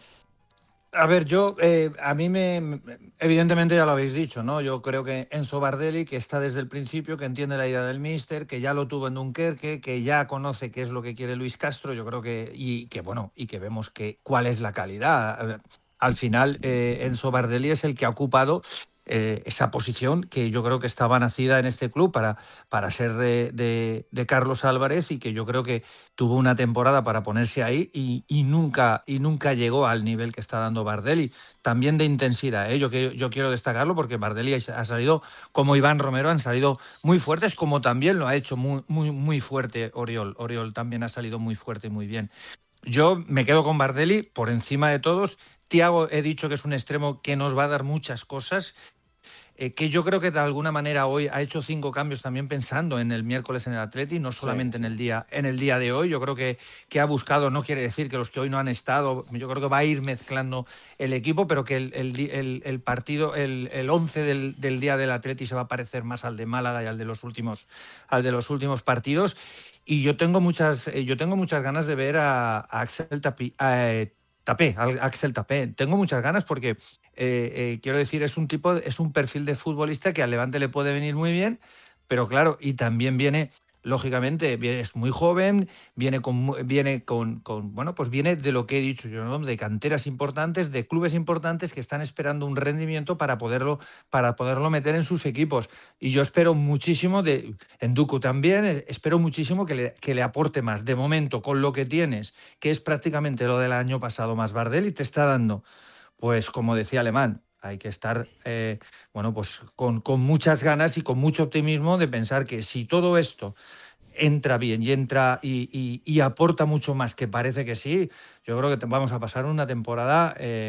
A ver, yo, eh, a mí me, evidentemente ya lo habéis dicho, ¿no? Yo creo que Enzo Bardelli, que está desde el principio, que entiende la idea del míster, que ya lo tuvo en Dunkerque, que ya conoce qué es lo que quiere Luis Castro, yo creo que, y que bueno, y que vemos que cuál es la calidad. Al final, eh, Enzo Bardelli es el que ha ocupado eh, esa posición que yo creo que estaba nacida en este club para, para ser de, de, de Carlos Álvarez, y que yo creo que tuvo una temporada para ponerse ahí y, y, nunca, y nunca llegó al nivel que está dando Bardelli. También de intensidad, ¿eh? yo, yo quiero destacarlo porque Bardelli ha salido, como Iván Romero, han salido muy fuertes, como también lo ha hecho muy, muy, muy fuerte Oriol. Oriol también ha salido muy fuerte y muy bien. Yo me quedo con Bardelli por encima de todos. Thiago, he dicho que es un extremo que nos va a dar muchas cosas, eh, que yo creo que de alguna manera hoy ha hecho cinco cambios también pensando en el miércoles en el Atleti, no solamente sí, sí. en el día en el día de hoy. Yo creo que, que ha buscado, no quiere decir que los que hoy no han estado, yo creo que va a ir mezclando el equipo, pero que el, el, el, el partido, el, el once del, del día del Atleti se va a parecer más al de Málaga y al de los últimos, al de los últimos partidos. Y yo tengo muchas, yo tengo muchas ganas de ver a, a Axel Tapi, a, Tapé, Axel Tapé. Tengo muchas ganas porque, eh, eh, quiero decir, es un tipo, es un perfil de futbolista que al Levante le puede venir muy bien, pero claro, y también viene, lógicamente, es muy joven, viene con, viene con, con, bueno, pues viene de lo que he dicho yo, ¿no? De canteras importantes, de clubes importantes que están esperando un rendimiento para poderlo, para poderlo meter en sus equipos. Y yo espero muchísimo de Ndukwe también, espero muchísimo que le, que le aporte más. De momento, con lo que tienes, que es prácticamente lo del año pasado más Bardelli, te está dando, pues como decía Alemán, hay que estar eh, bueno, pues con, con muchas ganas y con mucho optimismo de pensar que si todo esto entra bien y entra y, y, y aporta mucho más, que parece que sí, yo creo que vamos a pasar una temporada eh,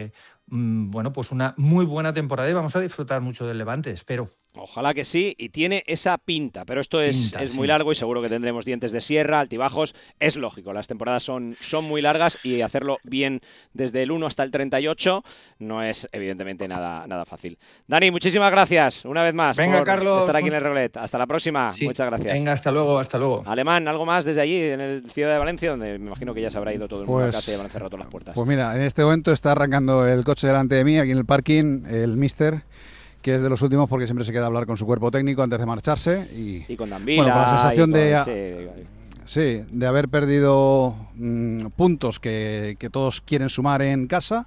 mmm, bueno, pues una muy buena temporada y vamos a disfrutar mucho del Levante, espero. Ojalá que sí, y tiene esa pinta, pero esto es, Pinta, es sí. muy largo y seguro que tendremos dientes de sierra, altibajos, es lógico, las temporadas son, son muy largas y hacerlo bien desde el uno hasta el treinta y ocho no es evidentemente nada, nada fácil. Dani, muchísimas gracias una vez más Venga, por Carlos. estar aquí en el Reglet. Hasta la próxima, Sí. muchas gracias. Venga, hasta luego, hasta luego. Alemán, ¿algo más desde allí, en el Ciudad de Valencia, donde me imagino que ya se habrá ido todo el mundo Pues- a casa y habrán cerrado todas las puertas? Pues mira, en este momento está arrancando el coche delante de mí, aquí en el parking, el Mister, que es de los últimos porque siempre se queda a hablar con su cuerpo técnico antes de marcharse. Y, Y con Dambila, bueno, con la sensación y con- de, sí, de haber perdido mm, puntos que, que todos quieren sumar en casa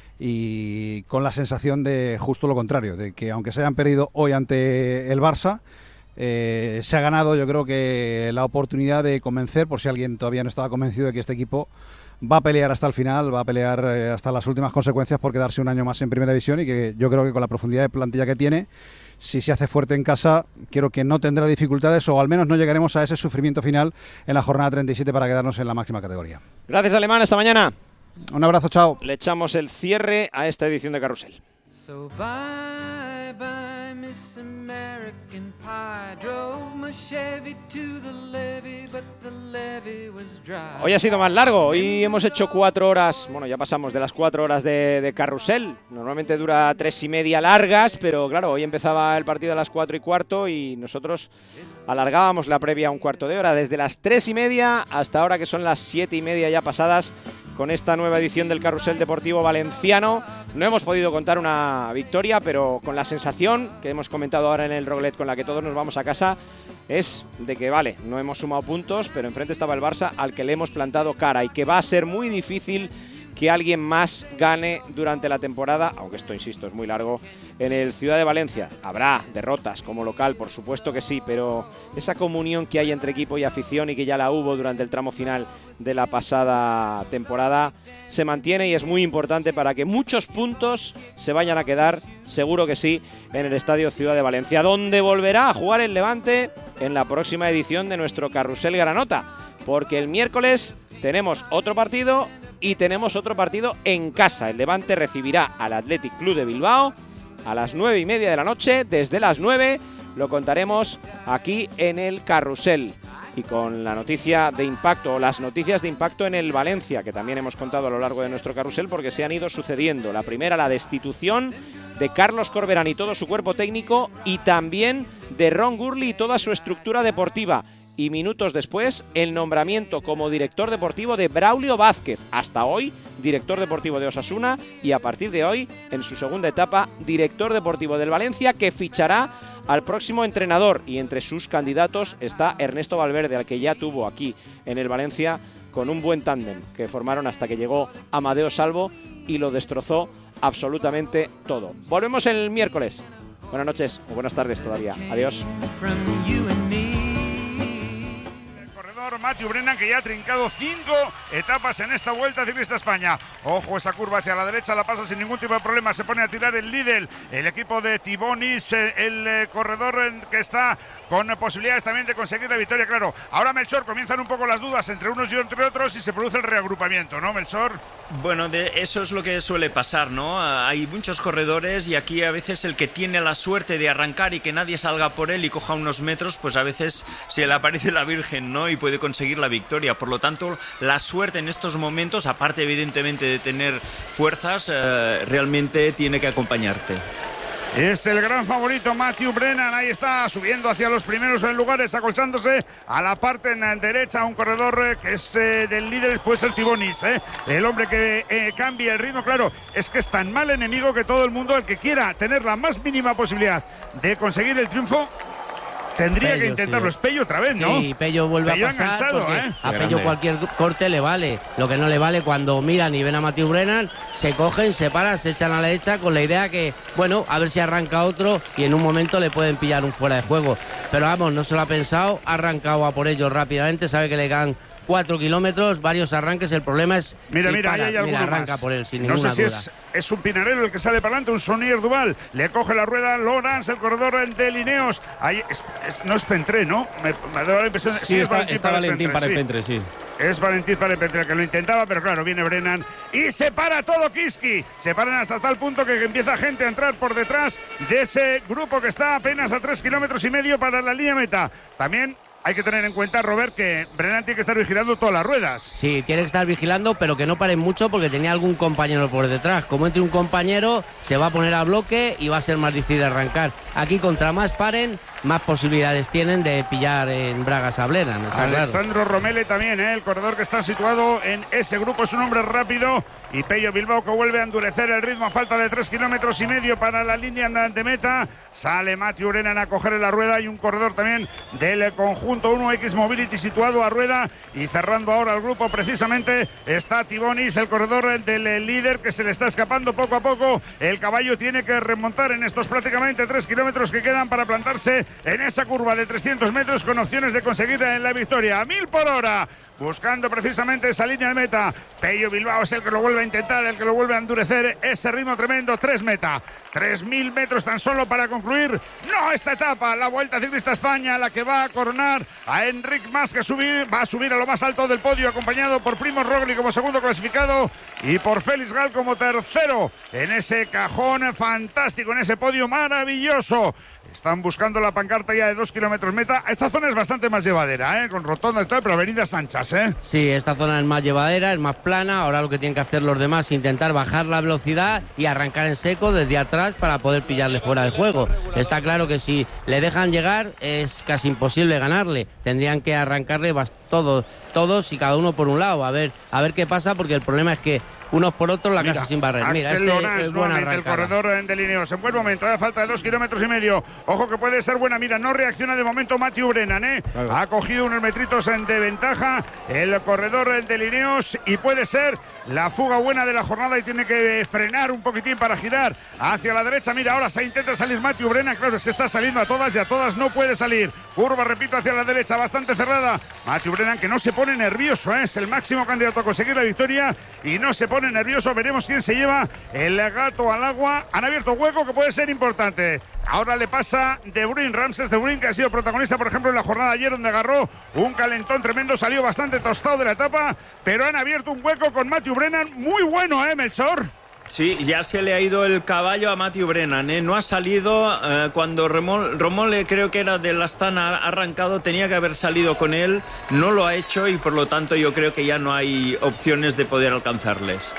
y con la sensación de justo lo contrario, de que aunque se hayan perdido hoy ante el Barça, eh, se ha ganado, yo creo que la oportunidad de convencer, por si alguien todavía no estaba convencido de que este equipo va a pelear hasta el final, va a pelear eh, hasta las últimas consecuencias por quedarse un año más en Primera División, y que yo creo que con la profundidad de plantilla que tiene, si se hace fuerte en casa, creo que no tendrá dificultades, o al menos no llegaremos a ese sufrimiento final en la jornada treinta y siete para quedarnos en la máxima categoría. Gracias, Alemán, hasta mañana. Un abrazo, chao. Le echamos el cierre a esta edición de Carrusel. So bye bye, Miss American Pie. Drove my Chevy to the levee, but the levee was dry. Hoy ha sido más largo, hoy hemos hecho cuatro horas, bueno, ya pasamos de las cuatro horas de, de Carrusel. Normalmente dura tres y media largas, pero claro, hoy empezaba el partido a las cuatro y cuarto y nosotros alargábamos la previa a un cuarto de hora, desde las tres y media hasta ahora que son las siete y media ya pasadas, con esta nueva edición del Carrusel Deportivo Valenciano. No hemos podido contar una victoria, pero con la sensación que hemos comentado ahora en el Roglet, con la que todos nos vamos a casa, es de que vale, no hemos sumado puntos, pero enfrente estaba el Barça, al que le hemos plantado cara, y que va a ser muy difícil que alguien más gane durante la temporada, aunque esto, insisto, es muy largo, en el Ciudad de Valencia. Habrá derrotas como local, por supuesto que sí, pero esa comunión que hay entre equipo y afición, y que ya la hubo durante el tramo final de la pasada temporada, se mantiene, y es muy importante para que muchos puntos se vayan a quedar, seguro que sí, en el Estadio Ciudad de Valencia, donde volverá a jugar el Levante en la próxima edición de nuestro Carrusel Granota, porque el miércoles tenemos otro partido y tenemos otro partido en casa. El Levante recibirá al Athletic Club de Bilbao a las nueve y media de la noche. Desde las nueve lo contaremos aquí en el Carrusel. Y con la noticia de impacto, o las noticias de impacto en el Valencia, que también hemos contado a lo largo de nuestro Carrusel, porque se han ido sucediendo. La primera, la destitución de Carlos Corberán y todo su cuerpo técnico, y también de Ron Gurley y toda su estructura deportiva. Y minutos después, el nombramiento como director deportivo de Braulio Vázquez, hasta hoy director deportivo de Osasuna, y a partir de hoy, en su segunda etapa, director deportivo del Valencia, que fichará al próximo entrenador. Y entre sus candidatos está Ernesto Valverde, al que ya tuvo aquí en el Valencia con un buen tándem que formaron hasta que llegó Amadeo Salvo y lo destrozó absolutamente todo. Volvemos el miércoles. Buenas noches o buenas tardes todavía. Adiós. Mathieu Brennan, que ya ha trincado cinco etapas en esta Vuelta Ciclista España. Ojo, esa curva hacia la derecha la pasa sin ningún tipo de problema. Se pone a tirar el Lidl, el equipo de Tibonis, el eh, corredor que está con posibilidades también de conseguir la victoria. Claro, ahora, Melchor, comienzan un poco las dudas entre unos y entre otros y se produce el reagrupamiento, ¿no, Melchor? Bueno, de eso es lo que suele pasar, ¿no? Hay muchos corredores y aquí a veces el que tiene la suerte de arrancar y que nadie salga por él y coja unos metros, pues a veces se le aparece la Virgen, ¿no? Y puede conseguir la victoria. Por lo tanto, la suerte en estos momentos, aparte evidentemente de tener fuerzas, eh, realmente tiene que acompañarte. Es el gran favorito Mathieu Brennan, ahí está, subiendo hacia los primeros lugares, acolchándose a la parte en derecha, un corredor que es eh, del líder, después el Tibonis, eh, el hombre que eh, cambia el ritmo. Claro, es que es tan mal enemigo que todo el mundo, el que quiera tener la más mínima posibilidad de conseguir el triunfo, tendría Pello, que intentarlo. sí. Es Pello otra vez, ¿no? Sí, Pello vuelve Pello a pasar enganchado, porque ¿eh? a Pello cualquier corte le vale. Lo que no le vale cuando miran y ven a Mathieu Brennan, se cogen, se paran, se echan a la derecha con la idea que, bueno, a ver si arranca otro y en un momento le pueden pillar un fuera de juego. Pero vamos, no se lo ha pensado, ha arrancado a por ellos rápidamente, sabe que le quedan cuatro kilómetros, varios arranques. El problema es Mira, si mira, para. ahí hay alguno Mira, arranca más. por él sin No ninguna sé si duda. es, es un Pinarello el que sale para adelante, un Sonier Duval. Le coge la rueda Lawrence, el corredor de Lineos. Ahí es, es- no es Pentré, ¿no? Me, me da la impresión. Sí, es está, Valentín está Valentín para el sí. Pentre, sí. Es Valentín para el Pentre el que lo intentaba, pero claro, viene Brennan y se para todo Kiski. Se paran hasta tal punto que empieza gente a entrar por detrás de ese grupo que está apenas a tres kilómetros y medio para la línea meta. También hay que tener en cuenta, Robert, que Brennan tiene que estar vigilando todas las ruedas. Sí, tiene que estar vigilando, pero que no paren mucho porque tenía algún compañero por detrás. Como entre un compañero, se va a poner a bloque y va a ser más difícil arrancar. Aquí, contra más paren, más posibilidades tienen de pillar en bragas a Brennan, está claro. Alessandro Romele también, ¿eh? El corredor que está situado en ese grupo es un hombre rápido. Y Pello Bilbao que vuelve a endurecer el ritmo a falta de tres kilómetros y medio para la línea de meta. Sale Matthew Brennan a coger la rueda y un corredor también del conjunto uno X Mobility situado a rueda y cerrando ahora el grupo precisamente está Tibonis, el corredor del líder que se le está escapando poco a poco. El caballo tiene que remontar en estos prácticamente tres kilómetros que quedan para plantarse en esa curva de trescientos metros con opciones de conseguir la victoria a mil por hora. Buscando precisamente esa línea de meta. Pello Bilbao es el que lo vuelve a intentar, el que lo vuelve a endurecer. Ese ritmo tremendo, tres meta. Tres mil metros tan solo para concluir. No esta etapa, la Vuelta Ciclista España, la que va a coronar a Enric Mas, que subir, va a subir a lo más alto del podio, acompañado por Primoz Roglic como segundo clasificado y por Félix Gal como tercero. En ese cajón fantástico, en ese podio maravilloso. Están buscando la pancarta ya de dos kilómetros meta. Esta zona es bastante más llevadera, ¿eh? Con rotondas y tal, pero avenidas anchas, ¿eh? Sí, esta zona es más llevadera, es más plana. Ahora lo que tienen que hacer los demás es intentar bajar la velocidad y arrancar en seco desde atrás para poder pillarle fuera de juego. Está claro que si le dejan llegar es casi imposible ganarle. Tendrían que arrancarle todos, todos y cada uno por un lado. A ver, a ver qué pasa, porque el problema es que unos por otros la Mira, casa sin barrer. Mira, Axel este Lorans, es buena nuevamente el arrancada. corredor de Lineos. En buen momento, a falta de dos kilómetros y medio. Ojo que puede ser buena. Mira, no reacciona de momento Matthew Brennan, ¿eh? Claro. Ha cogido unos metritos de ventaja el corredor de Lineos y puede ser la fuga buena de la jornada y tiene que frenar un poquitín para girar hacia la derecha. Mira, ahora se intenta salir Matthew Brennan. Claro, es que está saliendo a todas y a todas no puede salir. Curva, repito, hacia la derecha, bastante cerrada. Matthew Brennan que no se pone nervioso, ¿eh? Es el máximo candidato a conseguir la victoria y no se pone nervioso. Veremos quién se lleva el gato al agua. Han abierto hueco que puede ser importante. Ahora le pasa De Bruyne, Ramses De Bruyne, que ha sido protagonista, por ejemplo, en la jornada de ayer, donde agarró un calentón tremendo, salió bastante tostado de la etapa, pero han abierto un hueco con Matthew Brennan. Muy bueno, ¿eh, Melchor? Sí, ya se le ha ido el caballo a Matthew Brennan, ¿eh? No ha salido eh, cuando Remol, Romole, creo que era del Astana, ha arrancado, tenía que haber salido con él, no lo ha hecho y por lo tanto yo creo que ya no hay opciones de poder alcanzarles.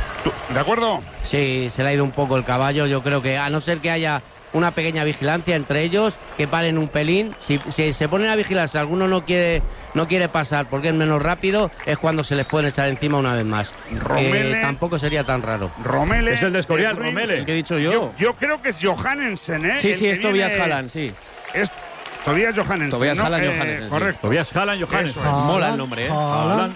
¿De acuerdo? Sí, se le ha ido un poco el caballo. Yo creo que a no ser que haya una pequeña vigilancia entre ellos, que paren un pelín. Si, si se ponen a vigilar, si alguno no quiere no quiere pasar porque es menos rápido, es cuando se les pueden echar encima una vez más. Romele, que tampoco sería tan raro. Romele. Es el de Escorial, De Bruyne, Romele. que he dicho yo. yo. Yo creo que es Johannesen, ¿eh? Sí, El sí, que es Tobias viene- Haaland, sí. Es Tobias Johannesen. Tobias ¿no? Haaland, Eh, Johannesen, sí. Correcto. Tobias Haaland, Johannesen. Eso es. Mola el nombre, ¿eh? Haaland.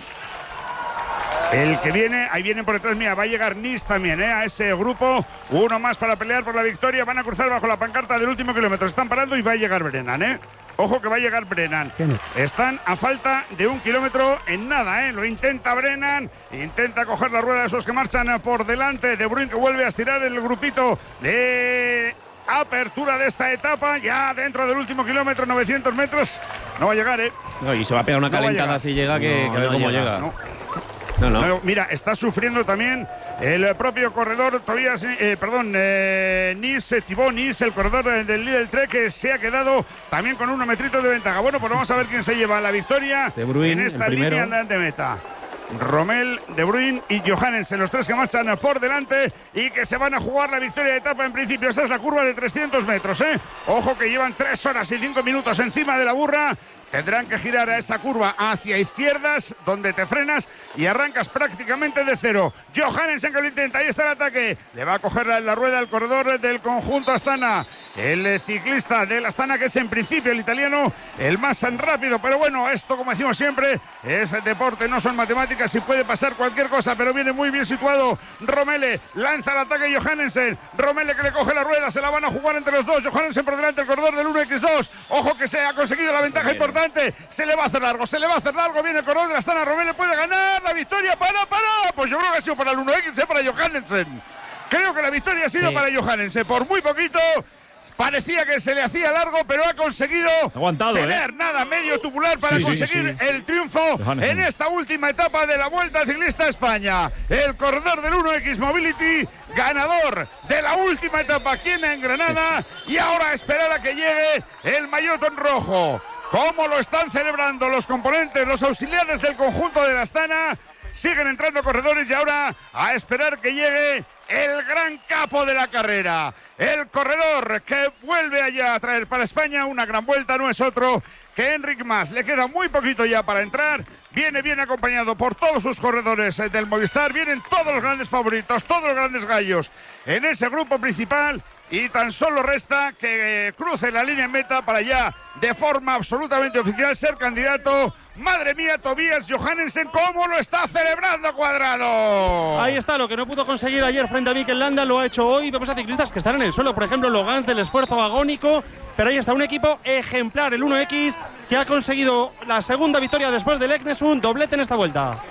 El que viene, ahí vienen por detrás mía, va a llegar Nis también, ¿eh? A ese grupo, uno más para pelear por la victoria, van a cruzar bajo la pancarta del último kilómetro, están parando y va a llegar Brennan, ¿eh? Ojo que va a llegar Brennan. Están a falta de un kilómetro en nada, ¿eh? Lo intenta Brennan, intenta coger la rueda de esos que marchan por delante, De Bruyne que vuelve a estirar el grupito de apertura de esta etapa, ya dentro del último kilómetro, novecientos metros, no va a llegar, ¿eh? No, y se va a pegar una No va a calentada llegar. si llega, que, No, que a ver no cómo llega, llega. no. No, no. No, mira, está sufriendo también el propio corredor, todavía, eh, perdón, eh, Nis, eh, Thibaut Nis, el corredor del, del Lidl Trek, que se ha quedado también con unos metritos de ventaja. Bueno, pues vamos a ver quién se lleva la victoria De Bruyne, en esta en primero. línea de meta. Rommel, De Bruyne y Johannesen, los tres que marchan por delante y que se van a jugar la victoria de etapa en principio. Esta es la curva de trescientos metros, ¿eh? Ojo que llevan tres horas y cinco minutos encima de la burra. Tendrán que girar a esa curva hacia izquierdas, donde te frenas y arrancas prácticamente de cero. Johannesen que lo intenta, ahí está el ataque. Le va a coger la, la rueda al corredor del conjunto Astana. el ciclista del Astana, que es en principio el italiano el más rápido. Pero bueno, esto, como decimos siempre, es el deporte, no son matemáticas y puede pasar cualquier cosa, pero viene muy bien situado Romele, lanza el ataque Johannesen, Romele que le coge la rueda, se la van a jugar entre los dos, Johannesen por delante, el corredor del uno equis dos, ojo que se ha conseguido la ventaja importante, se le va a hacer largo, se le va a hacer largo, viene el corredor del Astana, Romele puede ganar la victoria, para, para, pues yo creo que ha sido para el uno equis, eh, para Johannesen, creo que la victoria ha sido sí. para Johannesen, por muy poquito. Parecía que se le hacía largo, pero ha conseguido Aguantado, tener ¿eh? nada medio tubular para sí, conseguir sí, sí. el triunfo Johannesen. en esta última etapa de la Vuelta Ciclista a España. El corredor del uno equis Mobility, ganador de la última etapa aquí en Granada, y ahora a esperar a que llegue el maillot rojo. ¿Cómo lo están celebrando los componentes, los auxiliares del conjunto de la Astana? Siguen entrando corredores y ahora a esperar que llegue el gran capo de la carrera. El corredor que vuelve allá a traer para España una gran vuelta no es otro que Enric Mas. Le queda muy poquito ya para entrar. Viene bien acompañado por todos sus corredores del Movistar. Vienen todos los grandes favoritos, todos los grandes gallos en ese grupo principal. Y tan solo resta que cruce la línea en meta para ya, de forma absolutamente oficial, ser candidato. Madre mía, Tobias Johannesen, ¿cómo lo está celebrando Cuadrado? Ahí está, lo que no pudo conseguir ayer frente a Mikel Landa, lo ha hecho hoy. Vemos a ciclistas que están en el suelo, por ejemplo, Logans del esfuerzo agónico. Pero ahí está un equipo ejemplar, el uno equis, que ha conseguido la segunda victoria después del Eknesund, doblete en esta vuelta.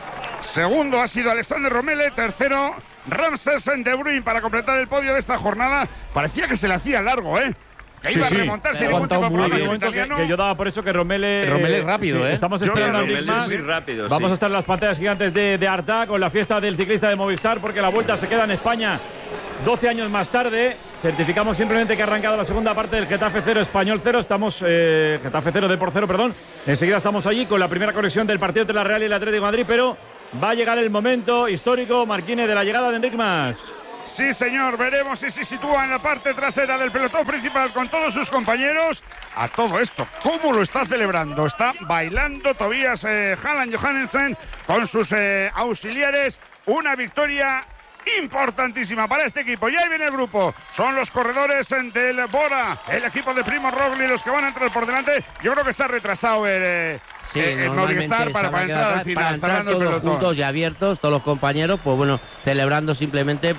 Segundo ha sido Alexander Romele, tercero Ramses De Bruyne para completar el podio de esta jornada. Parecía que se le hacía largo, ¿eh? Que sí, iba sí. a remontarse sin ningún tipo de problema el italiano. Que, que yo daba por hecho que Romele... Romele es rápido, sí, ¿eh? Estamos Yo esperando a Romele Enric Mas. es muy rápido, Vamos sí. a estar en las pantallas gigantes de, de Arta con la fiesta del ciclista de Movistar, porque la Vuelta se queda en España doce años más tarde. Certificamos simplemente que ha arrancado la segunda parte del Getafe cero, Español cero. Estamos... Eh, Getafe cero, Depor cero, perdón. Enseguida estamos allí con la primera conexión del partido entre la Real y el Atlético de Madrid, pero va a llegar el momento histórico, Marquine, de la llegada de Enric Mas. Sí, señor, veremos si se sitúa en la parte trasera del pelotón principal con todos sus compañeros. A todo esto, ¿cómo lo está celebrando? Está bailando Tobias eh, Haaland Johannesen con sus eh, auxiliares. Una victoria importantísima para este equipo. Y ahí viene el grupo. Son los corredores del Bora, el equipo de Primo Roglic, los que van a entrar por delante. Yo creo que se ha retrasado el, eh, Sí, el Movistar para, para entrar al final, para entrar cerrando el todos pelotón. juntos y abiertos, todos los compañeros, pues bueno, celebrando simplemente